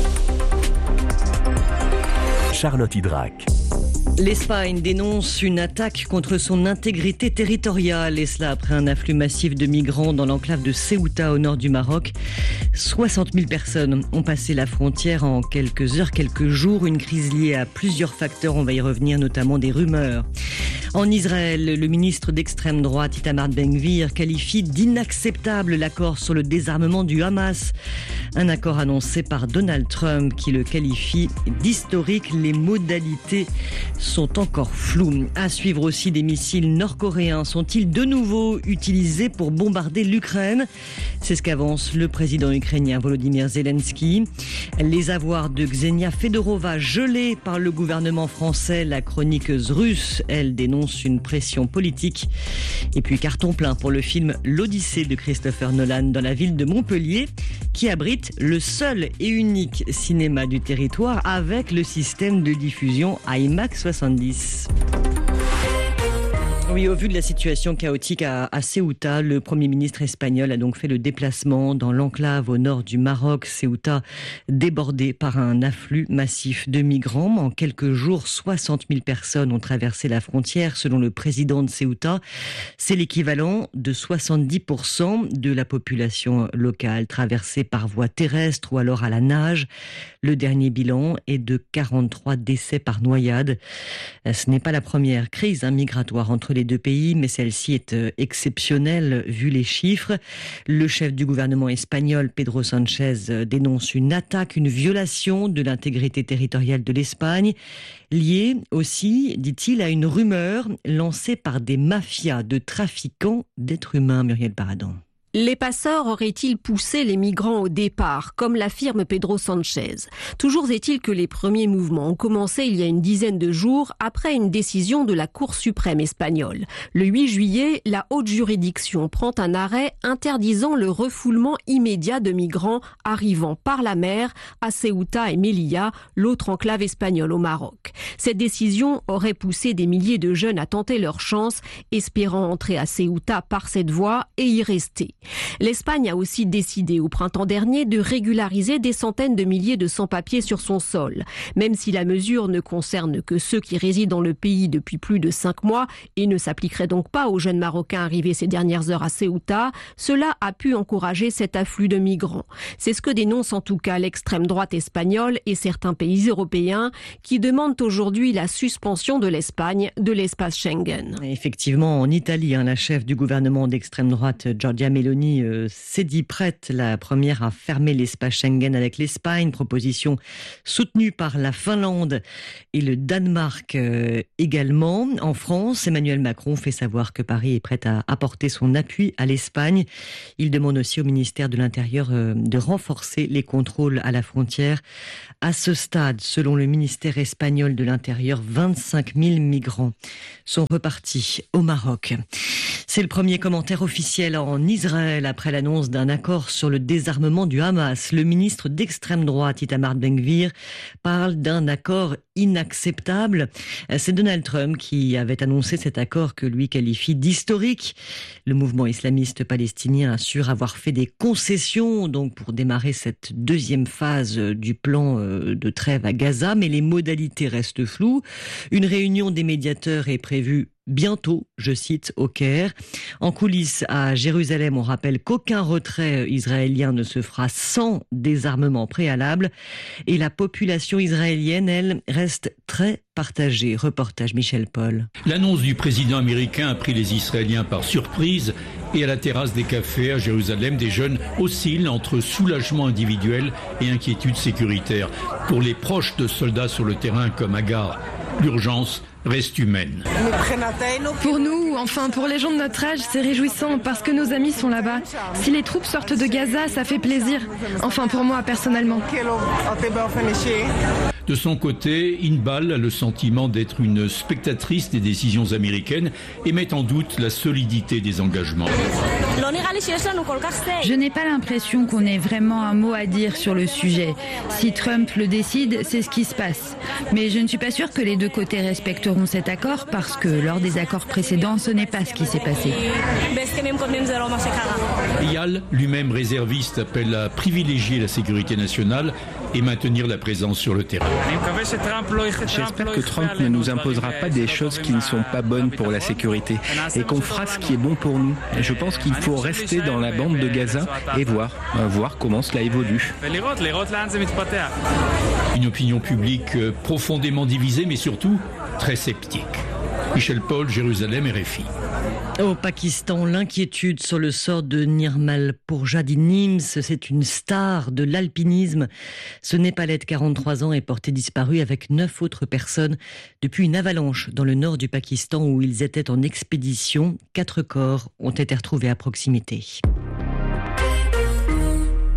Charlotte Hydrac. L'Espagne dénonce une attaque contre son intégrité territoriale, et cela après un afflux massif de migrants dans l'enclave de Ceuta au nord du Maroc. 60 000 personnes ont passé la frontière en quelques heures, quelques jours. Une crise liée à plusieurs facteurs, on va y revenir, notamment des rumeurs. En Israël, le ministre d'extrême droite Itamar Ben-Gvir qualifie d'inacceptable l'accord sur le désarmement du Hamas. Un accord annoncé par Donald Trump qui le qualifie d'historique. Les modalités sont encore floues. À suivre aussi, des missiles nord-coréens sont-ils de nouveau utilisés pour bombarder l'Ukraine? C'est ce qu'avance le président ukrainien Volodymyr Zelensky. Les avoirs de Ksenia Fedorova gelés par le gouvernement français. La chroniqueuse russe, elle, dénonce une pression politique. Et puis carton plein pour le film L'Odyssée de Christopher Nolan dans la ville de Montpellier, qui abrite le seul et unique cinéma du territoire avec le système de diffusion IMAX 70. Oui, au vu de la situation chaotique à Ceuta, le Premier ministre espagnol a donc fait le déplacement dans l'enclave au nord du Maroc. Ceuta débordée par un afflux massif de migrants. En quelques jours, 60 000 personnes ont traversé la frontière. Selon le président de Ceuta, c'est l'équivalent de 70% de la population locale traversée par voie terrestre ou alors à la nage. Le dernier bilan est de 43 décès par noyade. Ce n'est pas la première crise migratoire entre les deux pays, mais celle-ci est exceptionnelle vu les chiffres. Le chef du gouvernement espagnol, Pedro Sánchez, dénonce une attaque, une violation de l'intégrité territoriale de l'Espagne, liée aussi, dit-il, à une rumeur lancée par des mafias de trafiquants d'êtres humains. Muriel Paradon. Les passeurs auraient-ils poussé les migrants au départ, comme l'affirme Pedro Sánchez? Toujours est-il que les premiers mouvements ont commencé il y a une dizaine de jours après une décision de la Cour suprême espagnole. Le 8 juillet, la haute juridiction prend un arrêt interdisant le refoulement immédiat de migrants arrivant par la mer à Ceuta et Melilla, l'autre enclave espagnole au Maroc. Cette décision aurait poussé des milliers de jeunes à tenter leur chance, espérant entrer à Ceuta par cette voie et y rester. L'Espagne a aussi décidé au printemps dernier de régulariser des centaines de milliers de sans-papiers sur son sol. Même si la mesure ne concerne que ceux qui résident dans le pays depuis plus de 5 mois et ne s'appliquerait donc pas aux jeunes Marocains arrivés ces dernières heures à Ceuta, cela a pu encourager cet afflux de migrants. C'est ce que dénonce en tout cas l'extrême droite espagnole et certains pays européens qui demandent aujourd'hui la suspension de l'Espagne de l'espace Schengen. Effectivement, en Italie, la chef du gouvernement d'extrême droite, Giorgia Meloni, s'est dit prête, la première, à fermer l'espace Schengen avec l'Espagne, proposition soutenue par la Finlande et le Danemark également. En France, Emmanuel Macron fait savoir que Paris est prêt à apporter son appui à l'Espagne. Il demande aussi au ministère de l'Intérieur de renforcer les contrôles à la frontière. À ce stade, selon le ministère espagnol de l'Intérieur, 25 000 migrants sont repartis au Maroc. C'est le premier commentaire officiel en Israël après l'annonce d'un accord sur le désarmement du Hamas. Le ministre d'extrême droite, Itamar Ben-Gvir, parle d'un accord inacceptable. C'est Donald Trump qui avait annoncé cet accord que lui qualifie d'historique. Le mouvement islamiste palestinien assure avoir fait des concessions donc pour démarrer cette deuxième phase du plan de trêve à Gaza, mais les modalités restent floues. Une réunion des médiateurs est prévue bientôt, je cite, au Caire. En coulisses, à Jérusalem, on rappelle qu'aucun retrait israélien ne se fera sans désarmement préalable. Et la population israélienne, elle, reste très partagée. Reportage Michel Paul. L'annonce du président américain a pris les Israéliens par surprise. Et à la terrasse des cafés à Jérusalem, des jeunes oscillent entre soulagement individuel et inquiétude sécuritaire. Pour les proches de soldats sur le terrain comme Agar, l'urgence reste humaine. Pour nous, enfin pour les gens de notre âge, c'est réjouissant parce que nos amis sont là-bas. Si les troupes sortent de Gaza, ça fait plaisir. Enfin pour moi personnellement. De son côté, Inbal a le sentiment d'être une spectatrice des décisions américaines et met en doute la solidité des engagements. Je n'ai pas l'impression qu'on ait vraiment un mot à dire sur le sujet. Si Trump le décide, c'est ce qui se passe. Mais je ne suis pas sûre que les deux côtés respecteront cet accord parce que lors des accords précédents, ce n'est pas ce qui s'est passé. Eyal, lui-même réserviste, appelle à privilégier la sécurité nationale et maintenir la présence sur le terrain. J'espère que Trump ne nous imposera pas des choses qui ne sont pas bonnes pour la sécurité et qu'on fera ce qui est bon pour nous. Et je pense qu'il faut rester dans la bande de Gaza et voir comment cela évolue. Une opinion publique profondément divisée mais surtout très sceptique. Michel Paul, Jérusalem, RFI. Au Pakistan, l'inquiétude sur le sort de Nirmal Purja Nims, c'est une star de l'alpinisme. Ce Népalais de 43 ans est porté disparu avec 9 autres personnes depuis une avalanche dans le nord du Pakistan où ils étaient en expédition. 4 corps ont été retrouvés à proximité.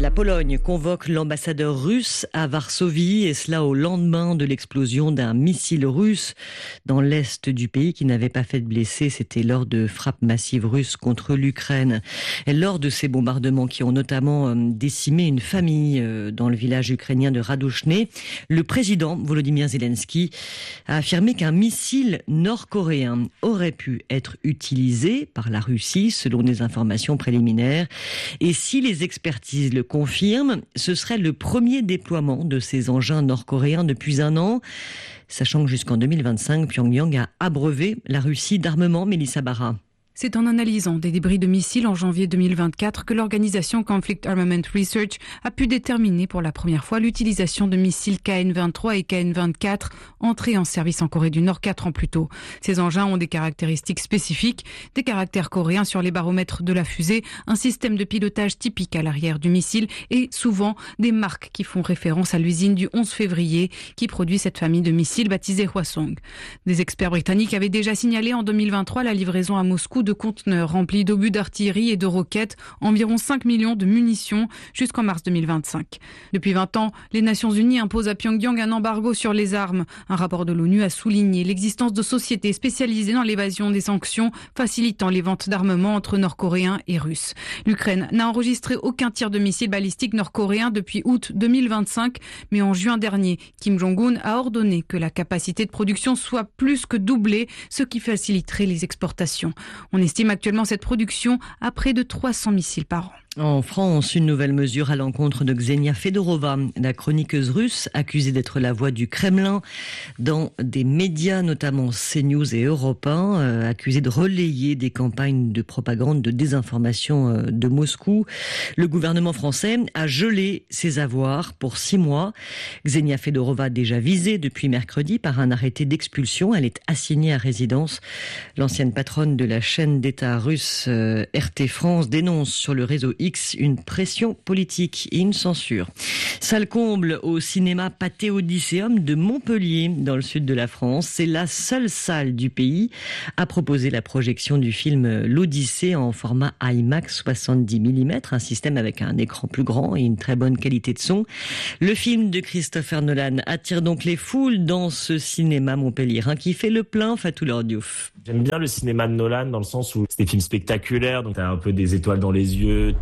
La Pologne convoque l'ambassadeur russe à Varsovie, et cela au lendemain de l'explosion d'un missile russe dans l'est du pays qui n'avait pas fait de blessés. C'était lors de frappes massives russes contre l'Ukraine. Et lors de ces bombardements qui ont notamment décimé une famille dans le village ukrainien de Radouchne, le président Volodymyr Zelensky a affirmé qu'un missile nord-coréen aurait pu être utilisé par la Russie, selon des informations préliminaires. Et si les expertises le confirme, ce serait le premier déploiement de ces engins nord-coréens depuis un an. Sachant que jusqu'en 2025, Pyongyang a abreuvé la Russie d'armement. Mélissa Barra. C'est en analysant des débris de missiles en janvier 2024 que l'organisation Conflict Armament Research a pu déterminer pour la première fois l'utilisation de missiles KN-23 et KN-24 entrés en service en Corée du Nord 4 ans plus tôt. Ces engins ont des caractéristiques spécifiques, des caractères coréens sur les baromètres de la fusée, un système de pilotage typique à l'arrière du missile et souvent des marques qui font référence à l'usine du 11 février qui produit cette famille de missiles baptisée Hwasong. Des experts britanniques avaient déjà signalé en 2023 la livraison à Moscou de conteneurs remplis d'obus d'artillerie et de roquettes, environ 5 millions de munitions jusqu'en mars 2025. Depuis 20 ans, les Nations Unies imposent à Pyongyang un embargo sur les armes. Un rapport de l'ONU a souligné l'existence de sociétés spécialisées dans l'évasion des sanctions, facilitant les ventes d'armements entre Nord-Coréens et Russes. L'Ukraine n'a enregistré aucun tir de missiles balistiques nord-coréens depuis août 2025, mais en juin dernier, Kim Jong-un a ordonné que la capacité de production soit plus que doublée, ce qui faciliterait les exportations. On estime actuellement cette production à près de 300 missiles par an. En France, une nouvelle mesure à l'encontre de Ksenia Fedorova, la chroniqueuse russe accusée d'être la voix du Kremlin dans des médias, notamment CNews et Europe 1, accusée de relayer des campagnes de propagande, de désinformation de Moscou. Le gouvernement français a gelé ses avoirs pour 6 mois. Ksenia Fedorova, déjà visée depuis mercredi par un arrêté d'expulsion, elle est assignée à résidence. L'ancienne patronne de la chaîne d'État russe RT France dénonce sur le réseau X une pression politique et une censure. Salle comble au cinéma Pathé Odysseum de Montpellier, dans le sud de la France. C'est la seule salle du pays à proposer la projection du film L'Odyssée en format IMAX 70 mm, un système avec un écran plus grand et une très bonne qualité de son. Le film de Christopher Nolan attire donc les foules dans ce cinéma montpelliérain qui fait le plein. Fatou Lordiouf. J'aime bien le cinéma de Nolan dans le sens où c'est des films spectaculaires, donc t'as un peu des étoiles dans les yeux.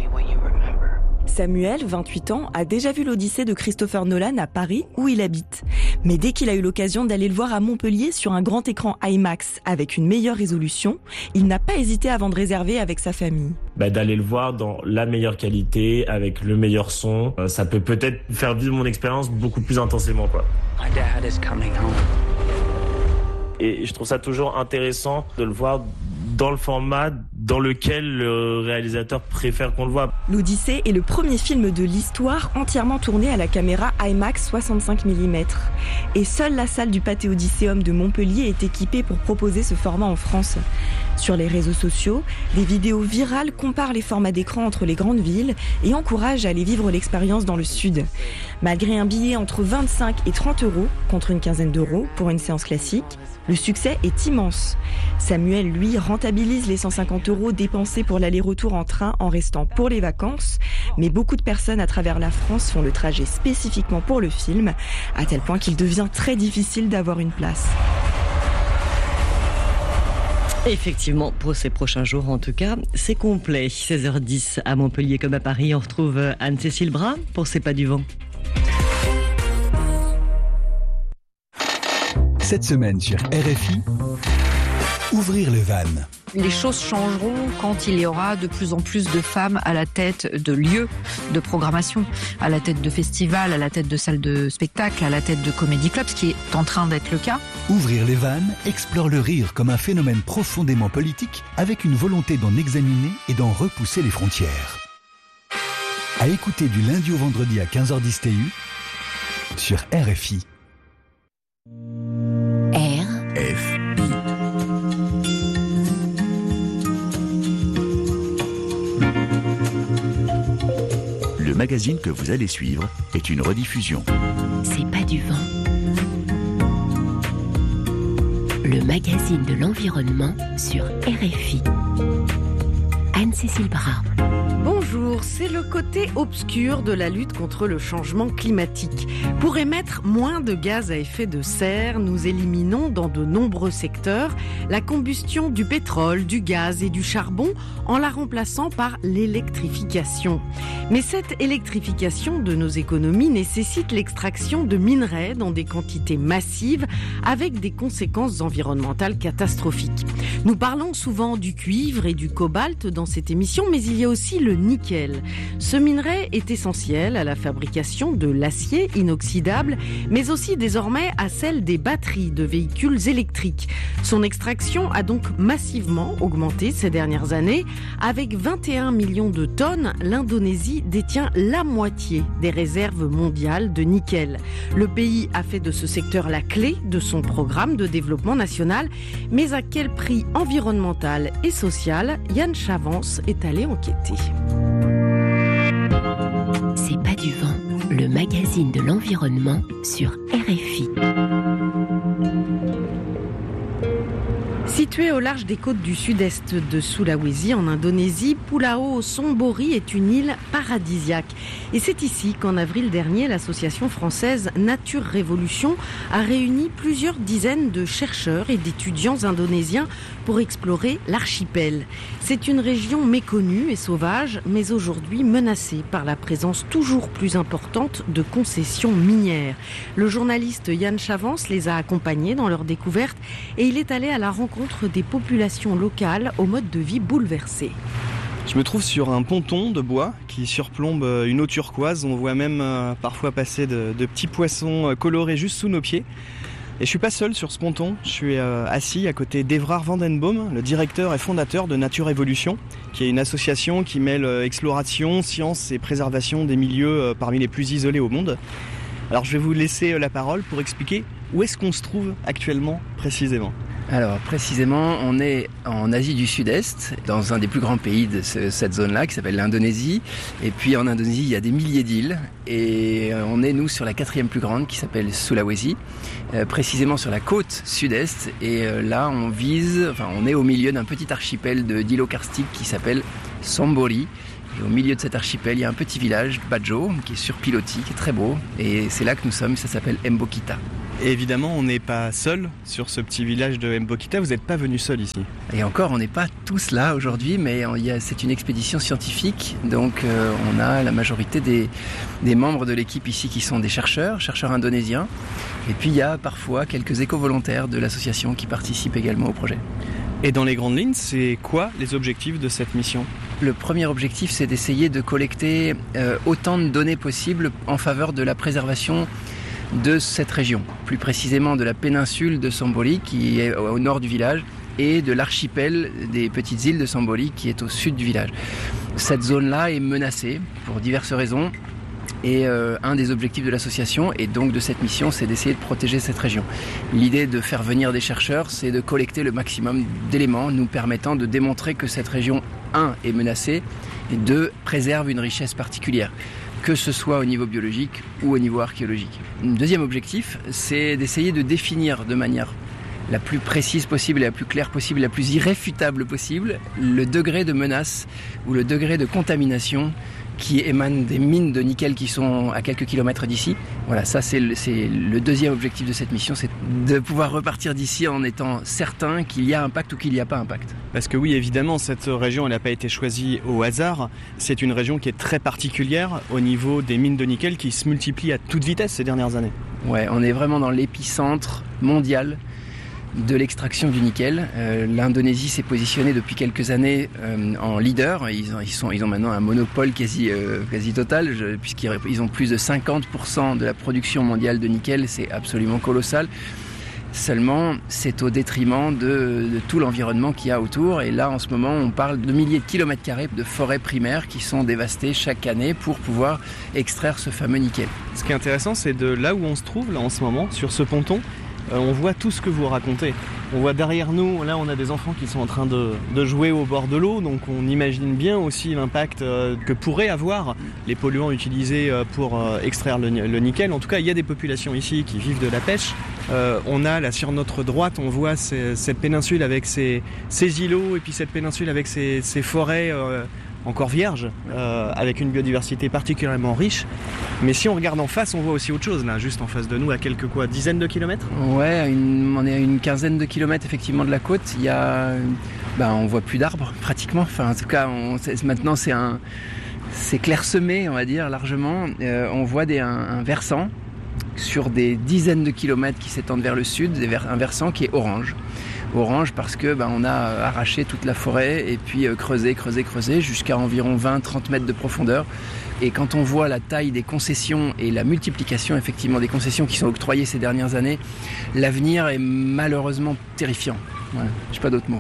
Samuel, 28 ans, a déjà vu l'Odyssée de Christopher Nolan à Paris, où il habite. Mais dès qu'il a eu l'occasion d'aller le voir à Montpellier sur un grand écran IMAX avec une meilleure résolution, il n'a pas hésité avant de réserver avec sa famille. D'aller le voir dans la meilleure qualité, avec le meilleur son, ça peut peut-être faire vivre mon expérience beaucoup plus intensément, quoi. My dad is coming home. Et je trouve ça toujours intéressant de le voir dans le format dans lequel le réalisateur préfère qu'on le voit. L'Odyssée est le premier film de l'histoire entièrement tourné à la caméra IMAX 65 mm. Et seule la salle du Pathé Odysseum de Montpellier est équipée pour proposer ce format en France. Sur les réseaux sociaux, des vidéos virales comparent les formats d'écran entre les grandes villes et encouragent à aller vivre l'expérience dans le sud. Malgré un billet entre 25 et 30 euros, contre une quinzaine d'euros pour une séance classique, le succès est immense. Samuel, lui, rentabilise les 150 euros dépensés pour l'aller-retour en train en restant pour les vacances. Mais beaucoup de personnes à travers la France font le trajet spécifiquement pour le film, à tel point qu'il devient très difficile d'avoir une place. Effectivement, pour ces prochains jours en tout cas, c'est complet. 16h10 à Montpellier comme à Paris, on retrouve Anne-Cécile Bras pour C'est pas du vent. Cette semaine sur RFI, ouvrir le van. Les choses changeront quand il y aura de plus en plus de femmes à la tête de lieux de programmation, à la tête de festivals, à la tête de salles de spectacle, à la tête de comédie clubs, ce qui est en train d'être le cas. Ouvrir les vannes explore le rire comme un phénomène profondément politique avec une volonté d'en examiner et d'en repousser les frontières. À écouter du lundi au vendredi à 15h10 TU sur RFI. Le magazine que vous allez suivre est une rediffusion. C'est pas du vent. Le magazine de l'environnement sur RFI. Anne-Cécile Bras. Bonjour. Bonjour, c'est le côté obscur de la lutte contre le changement climatique. Pour émettre moins de gaz à effet de serre, nous éliminons dans de nombreux secteurs la combustion du pétrole, du gaz et du charbon en la remplaçant par l'électrification. Mais cette électrification de nos économies nécessite l'extraction de minerais dans des quantités massives avec des conséquences environnementales catastrophiques. Nous parlons souvent du cuivre et du cobalt dans cette émission, mais il y a aussi le nickel. Ce minerai est essentiel à la fabrication de l'acier inoxydable, mais aussi désormais à celle des batteries de véhicules électriques. Son extraction a donc massivement augmenté ces dernières années. Avec 21 millions de tonnes, l'Indonésie détient la moitié des réserves mondiales de nickel. Le pays a fait de ce secteur la clé de son programme de développement national. Mais à quel prix environnemental et social? Yann Chavance est allé enquêter. C'est pas du vent, le magazine de l'environnement sur RFI. Située au large des côtes du sud-est de Sulawesi, en Indonésie, Pulau Sombori est une île paradisiaque. Et c'est ici qu'en avril dernier, l'association française Nature Révolution a réuni plusieurs dizaines de chercheurs et d'étudiants indonésiens pour explorer l'archipel. C'est une région méconnue et sauvage, mais aujourd'hui menacée par la présence toujours plus importante de concessions minières. Le journaliste Yann Chavance les a accompagnés dans leur découverte et il est allé à la rencontre des populations locales au mode de vie bouleversé. Je me trouve sur un ponton de bois qui surplombe une eau turquoise. On voit même parfois passer de petits poissons colorés juste sous nos pieds. Et je suis pas seul sur ce ponton, je suis assis à côté d'Evrard Vandenboom, le directeur et fondateur de Nature Révolution, qui est une association qui mêle exploration, science et préservation des milieux parmi les plus isolés au monde. Alors je vais vous laisser la parole pour expliquer où est-ce qu'on se trouve actuellement précisément. Alors précisément, on est en Asie du Sud-Est, dans un des plus grands pays de cette zone-là, qui s'appelle l'Indonésie. Et puis en Indonésie, il y a des milliers d'îles. Et on est, nous, sur la 4e plus grande, qui s'appelle Sulawesi, précisément sur la côte sud-est. Et là, on est au milieu d'un petit archipel d'îlots karstiques qui s'appelle Sombori. Et au milieu de cet archipel, il y a un petit village, Bajo, qui est sur pilotis, qui est très beau. Et c'est là que nous sommes, ça s'appelle Mbokita. Et évidemment, on n'est pas seul sur ce petit village de Mbokita, vous n'êtes pas venu seul ici. Et encore, on n'est pas tous là aujourd'hui, mais c'est une expédition scientifique, donc on a la majorité des membres de l'équipe ici qui sont des chercheurs indonésiens, et puis il y a parfois quelques éco-volontaires de l'association qui participent également au projet. Et dans les grandes lignes, c'est quoi les objectifs de cette mission ? Le premier objectif, c'est d'essayer de collecter autant de données possibles en faveur de la préservation de cette région, plus précisément de la péninsule de Sombori qui est au nord du village et de l'archipel des petites îles de Sombori qui est au sud du village. Cette zone-là est menacée pour diverses raisons et un des objectifs de l'association et donc de cette mission, c'est d'essayer de protéger cette région. L'idée de faire venir des chercheurs, c'est de collecter le maximum d'éléments nous permettant de démontrer que cette région, 1, est menacée et 2, préserve une richesse particulière, que ce soit au niveau biologique ou au niveau archéologique. Le deuxième objectif, c'est d'essayer de définir de manière la plus précise possible, la plus claire possible, la plus irréfutable possible, le degré de menace ou le degré de contamination qui émane des mines de nickel qui sont à quelques kilomètres d'ici. Voilà, ça c'est le deuxième objectif de cette mission, c'est de pouvoir repartir d'ici en étant certain qu'il y a impact ou qu'il n'y a pas impact. Parce que oui, évidemment, cette région, elle n'a pas été choisie au hasard. C'est une région qui est très particulière au niveau des mines de nickel qui se multiplient à toute vitesse ces dernières années. Ouais, on est vraiment dans l'épicentre mondial de l'extraction du nickel. L'Indonésie s'est positionnée depuis quelques années en leader. Ils ont maintenant un monopole quasi total, puisqu'ils ont plus de 50% de la production mondiale de nickel. C'est absolument colossal. Seulement, c'est au détriment de tout l'environnement qu'il y a autour. Et là, en ce moment, on parle de milliers de kilomètres carrés de forêts primaires qui sont dévastées chaque année pour pouvoir extraire ce fameux nickel. Ce qui est intéressant, c'est de là où on se trouve, là, en ce moment, sur ce ponton. On voit tout ce que vous racontez. On voit derrière nous, là on a des enfants qui sont en train de jouer au bord de l'eau, donc on imagine bien aussi l'impact que pourraient avoir les polluants utilisés pour extraire le nickel. En tout cas, il y a des populations ici qui vivent de la pêche. On a là sur notre droite, on voit cette péninsule avec ses îlots et puis cette péninsule avec ses forêts encore vierge, avec une biodiversité particulièrement riche. Mais si on regarde en face, on voit aussi autre chose, là, juste en face de nous, à quelques dizaines de kilomètres. Ouais, on est à une quinzaine de kilomètres effectivement de la côte. Il y a, on voit plus d'arbres pratiquement. Enfin, en tout cas, maintenant c'est clairsemé, on va dire largement. On voit un versant sur des dizaines de kilomètres qui s'étendent vers le sud, un versant qui est orange. Orange parce que on a arraché toute la forêt et puis creusé jusqu'à environ 20-30 mètres de profondeur. Et quand on voit la taille des concessions et la multiplication effectivement des concessions qui sont octroyées ces dernières années, l'avenir est malheureusement terrifiant. Voilà, j'ai pas d'autres mots.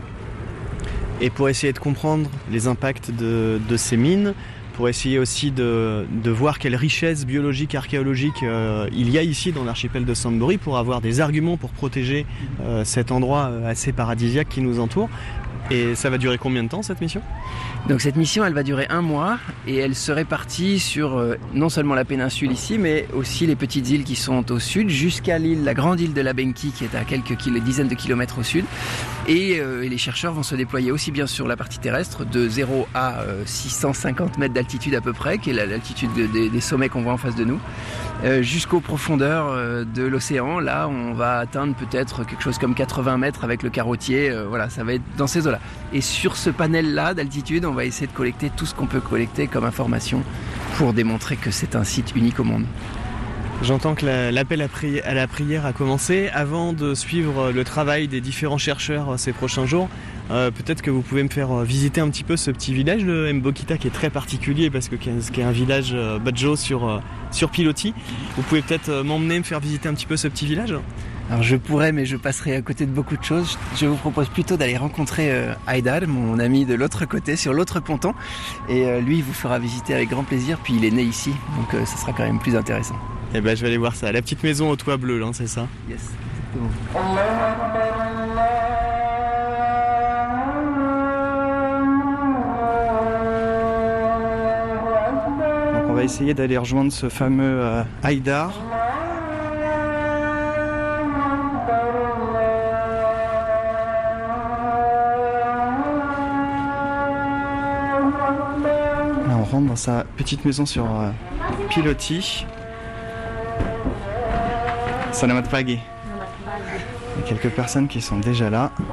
Et pour essayer de comprendre les impacts de ces mines, pour essayer aussi de voir quelle richesse biologique, archéologique il y a ici dans l'archipel de Sambori, pour avoir des arguments pour protéger cet endroit assez paradisiaque qui nous entoure. Et ça va durer combien de temps cette mission ? Donc cette mission, elle va durer 1 mois et elle se répartit sur non seulement la péninsule ici, mais aussi les petites îles qui sont au sud, jusqu'à la grande île de la Benki qui est à quelques dizaines de kilomètres au sud. Et les chercheurs vont se déployer aussi bien sur la partie terrestre, de 0 à 650 mètres d'altitude à peu près, qui est l'altitude des sommets qu'on voit en face de nous, jusqu'aux profondeurs de l'océan. Là, on va atteindre peut-être quelque chose comme 80 mètres avec le carottier. Voilà, ça va être dans ces eaux-là. Et sur ce panel-là d'altitude, on va essayer de collecter tout ce qu'on peut collecter comme information pour démontrer que c'est un site unique au monde. J'entends que l'appel à la prière a commencé. Avant de suivre le travail des différents chercheurs ces prochains jours, peut-être que vous pouvez me faire visiter un petit peu ce petit village de Mbokita qui est très particulier parce que qui est un village Badjo sur pilotis. Vous pouvez peut-être m'emmener, me faire visiter un petit peu ce petit village ? Alors je pourrais, mais je passerai à côté de beaucoup de choses. Je vous propose plutôt d'aller rencontrer Haïdar, mon ami de l'autre côté, sur l'autre ponton. Et lui, il vous fera visiter avec grand plaisir. Puis il est né ici, donc ça sera quand même plus intéressant. Eh ben, je vais aller voir ça. La petite maison au toit bleu, là, c'est ça ? Yes, exactement. Donc on va essayer d'aller rejoindre ce fameux Haïdar. Là, on rentre dans sa petite maison sur pilotis. Selamat pagi. Il y a quelques personnes qui sont déjà là.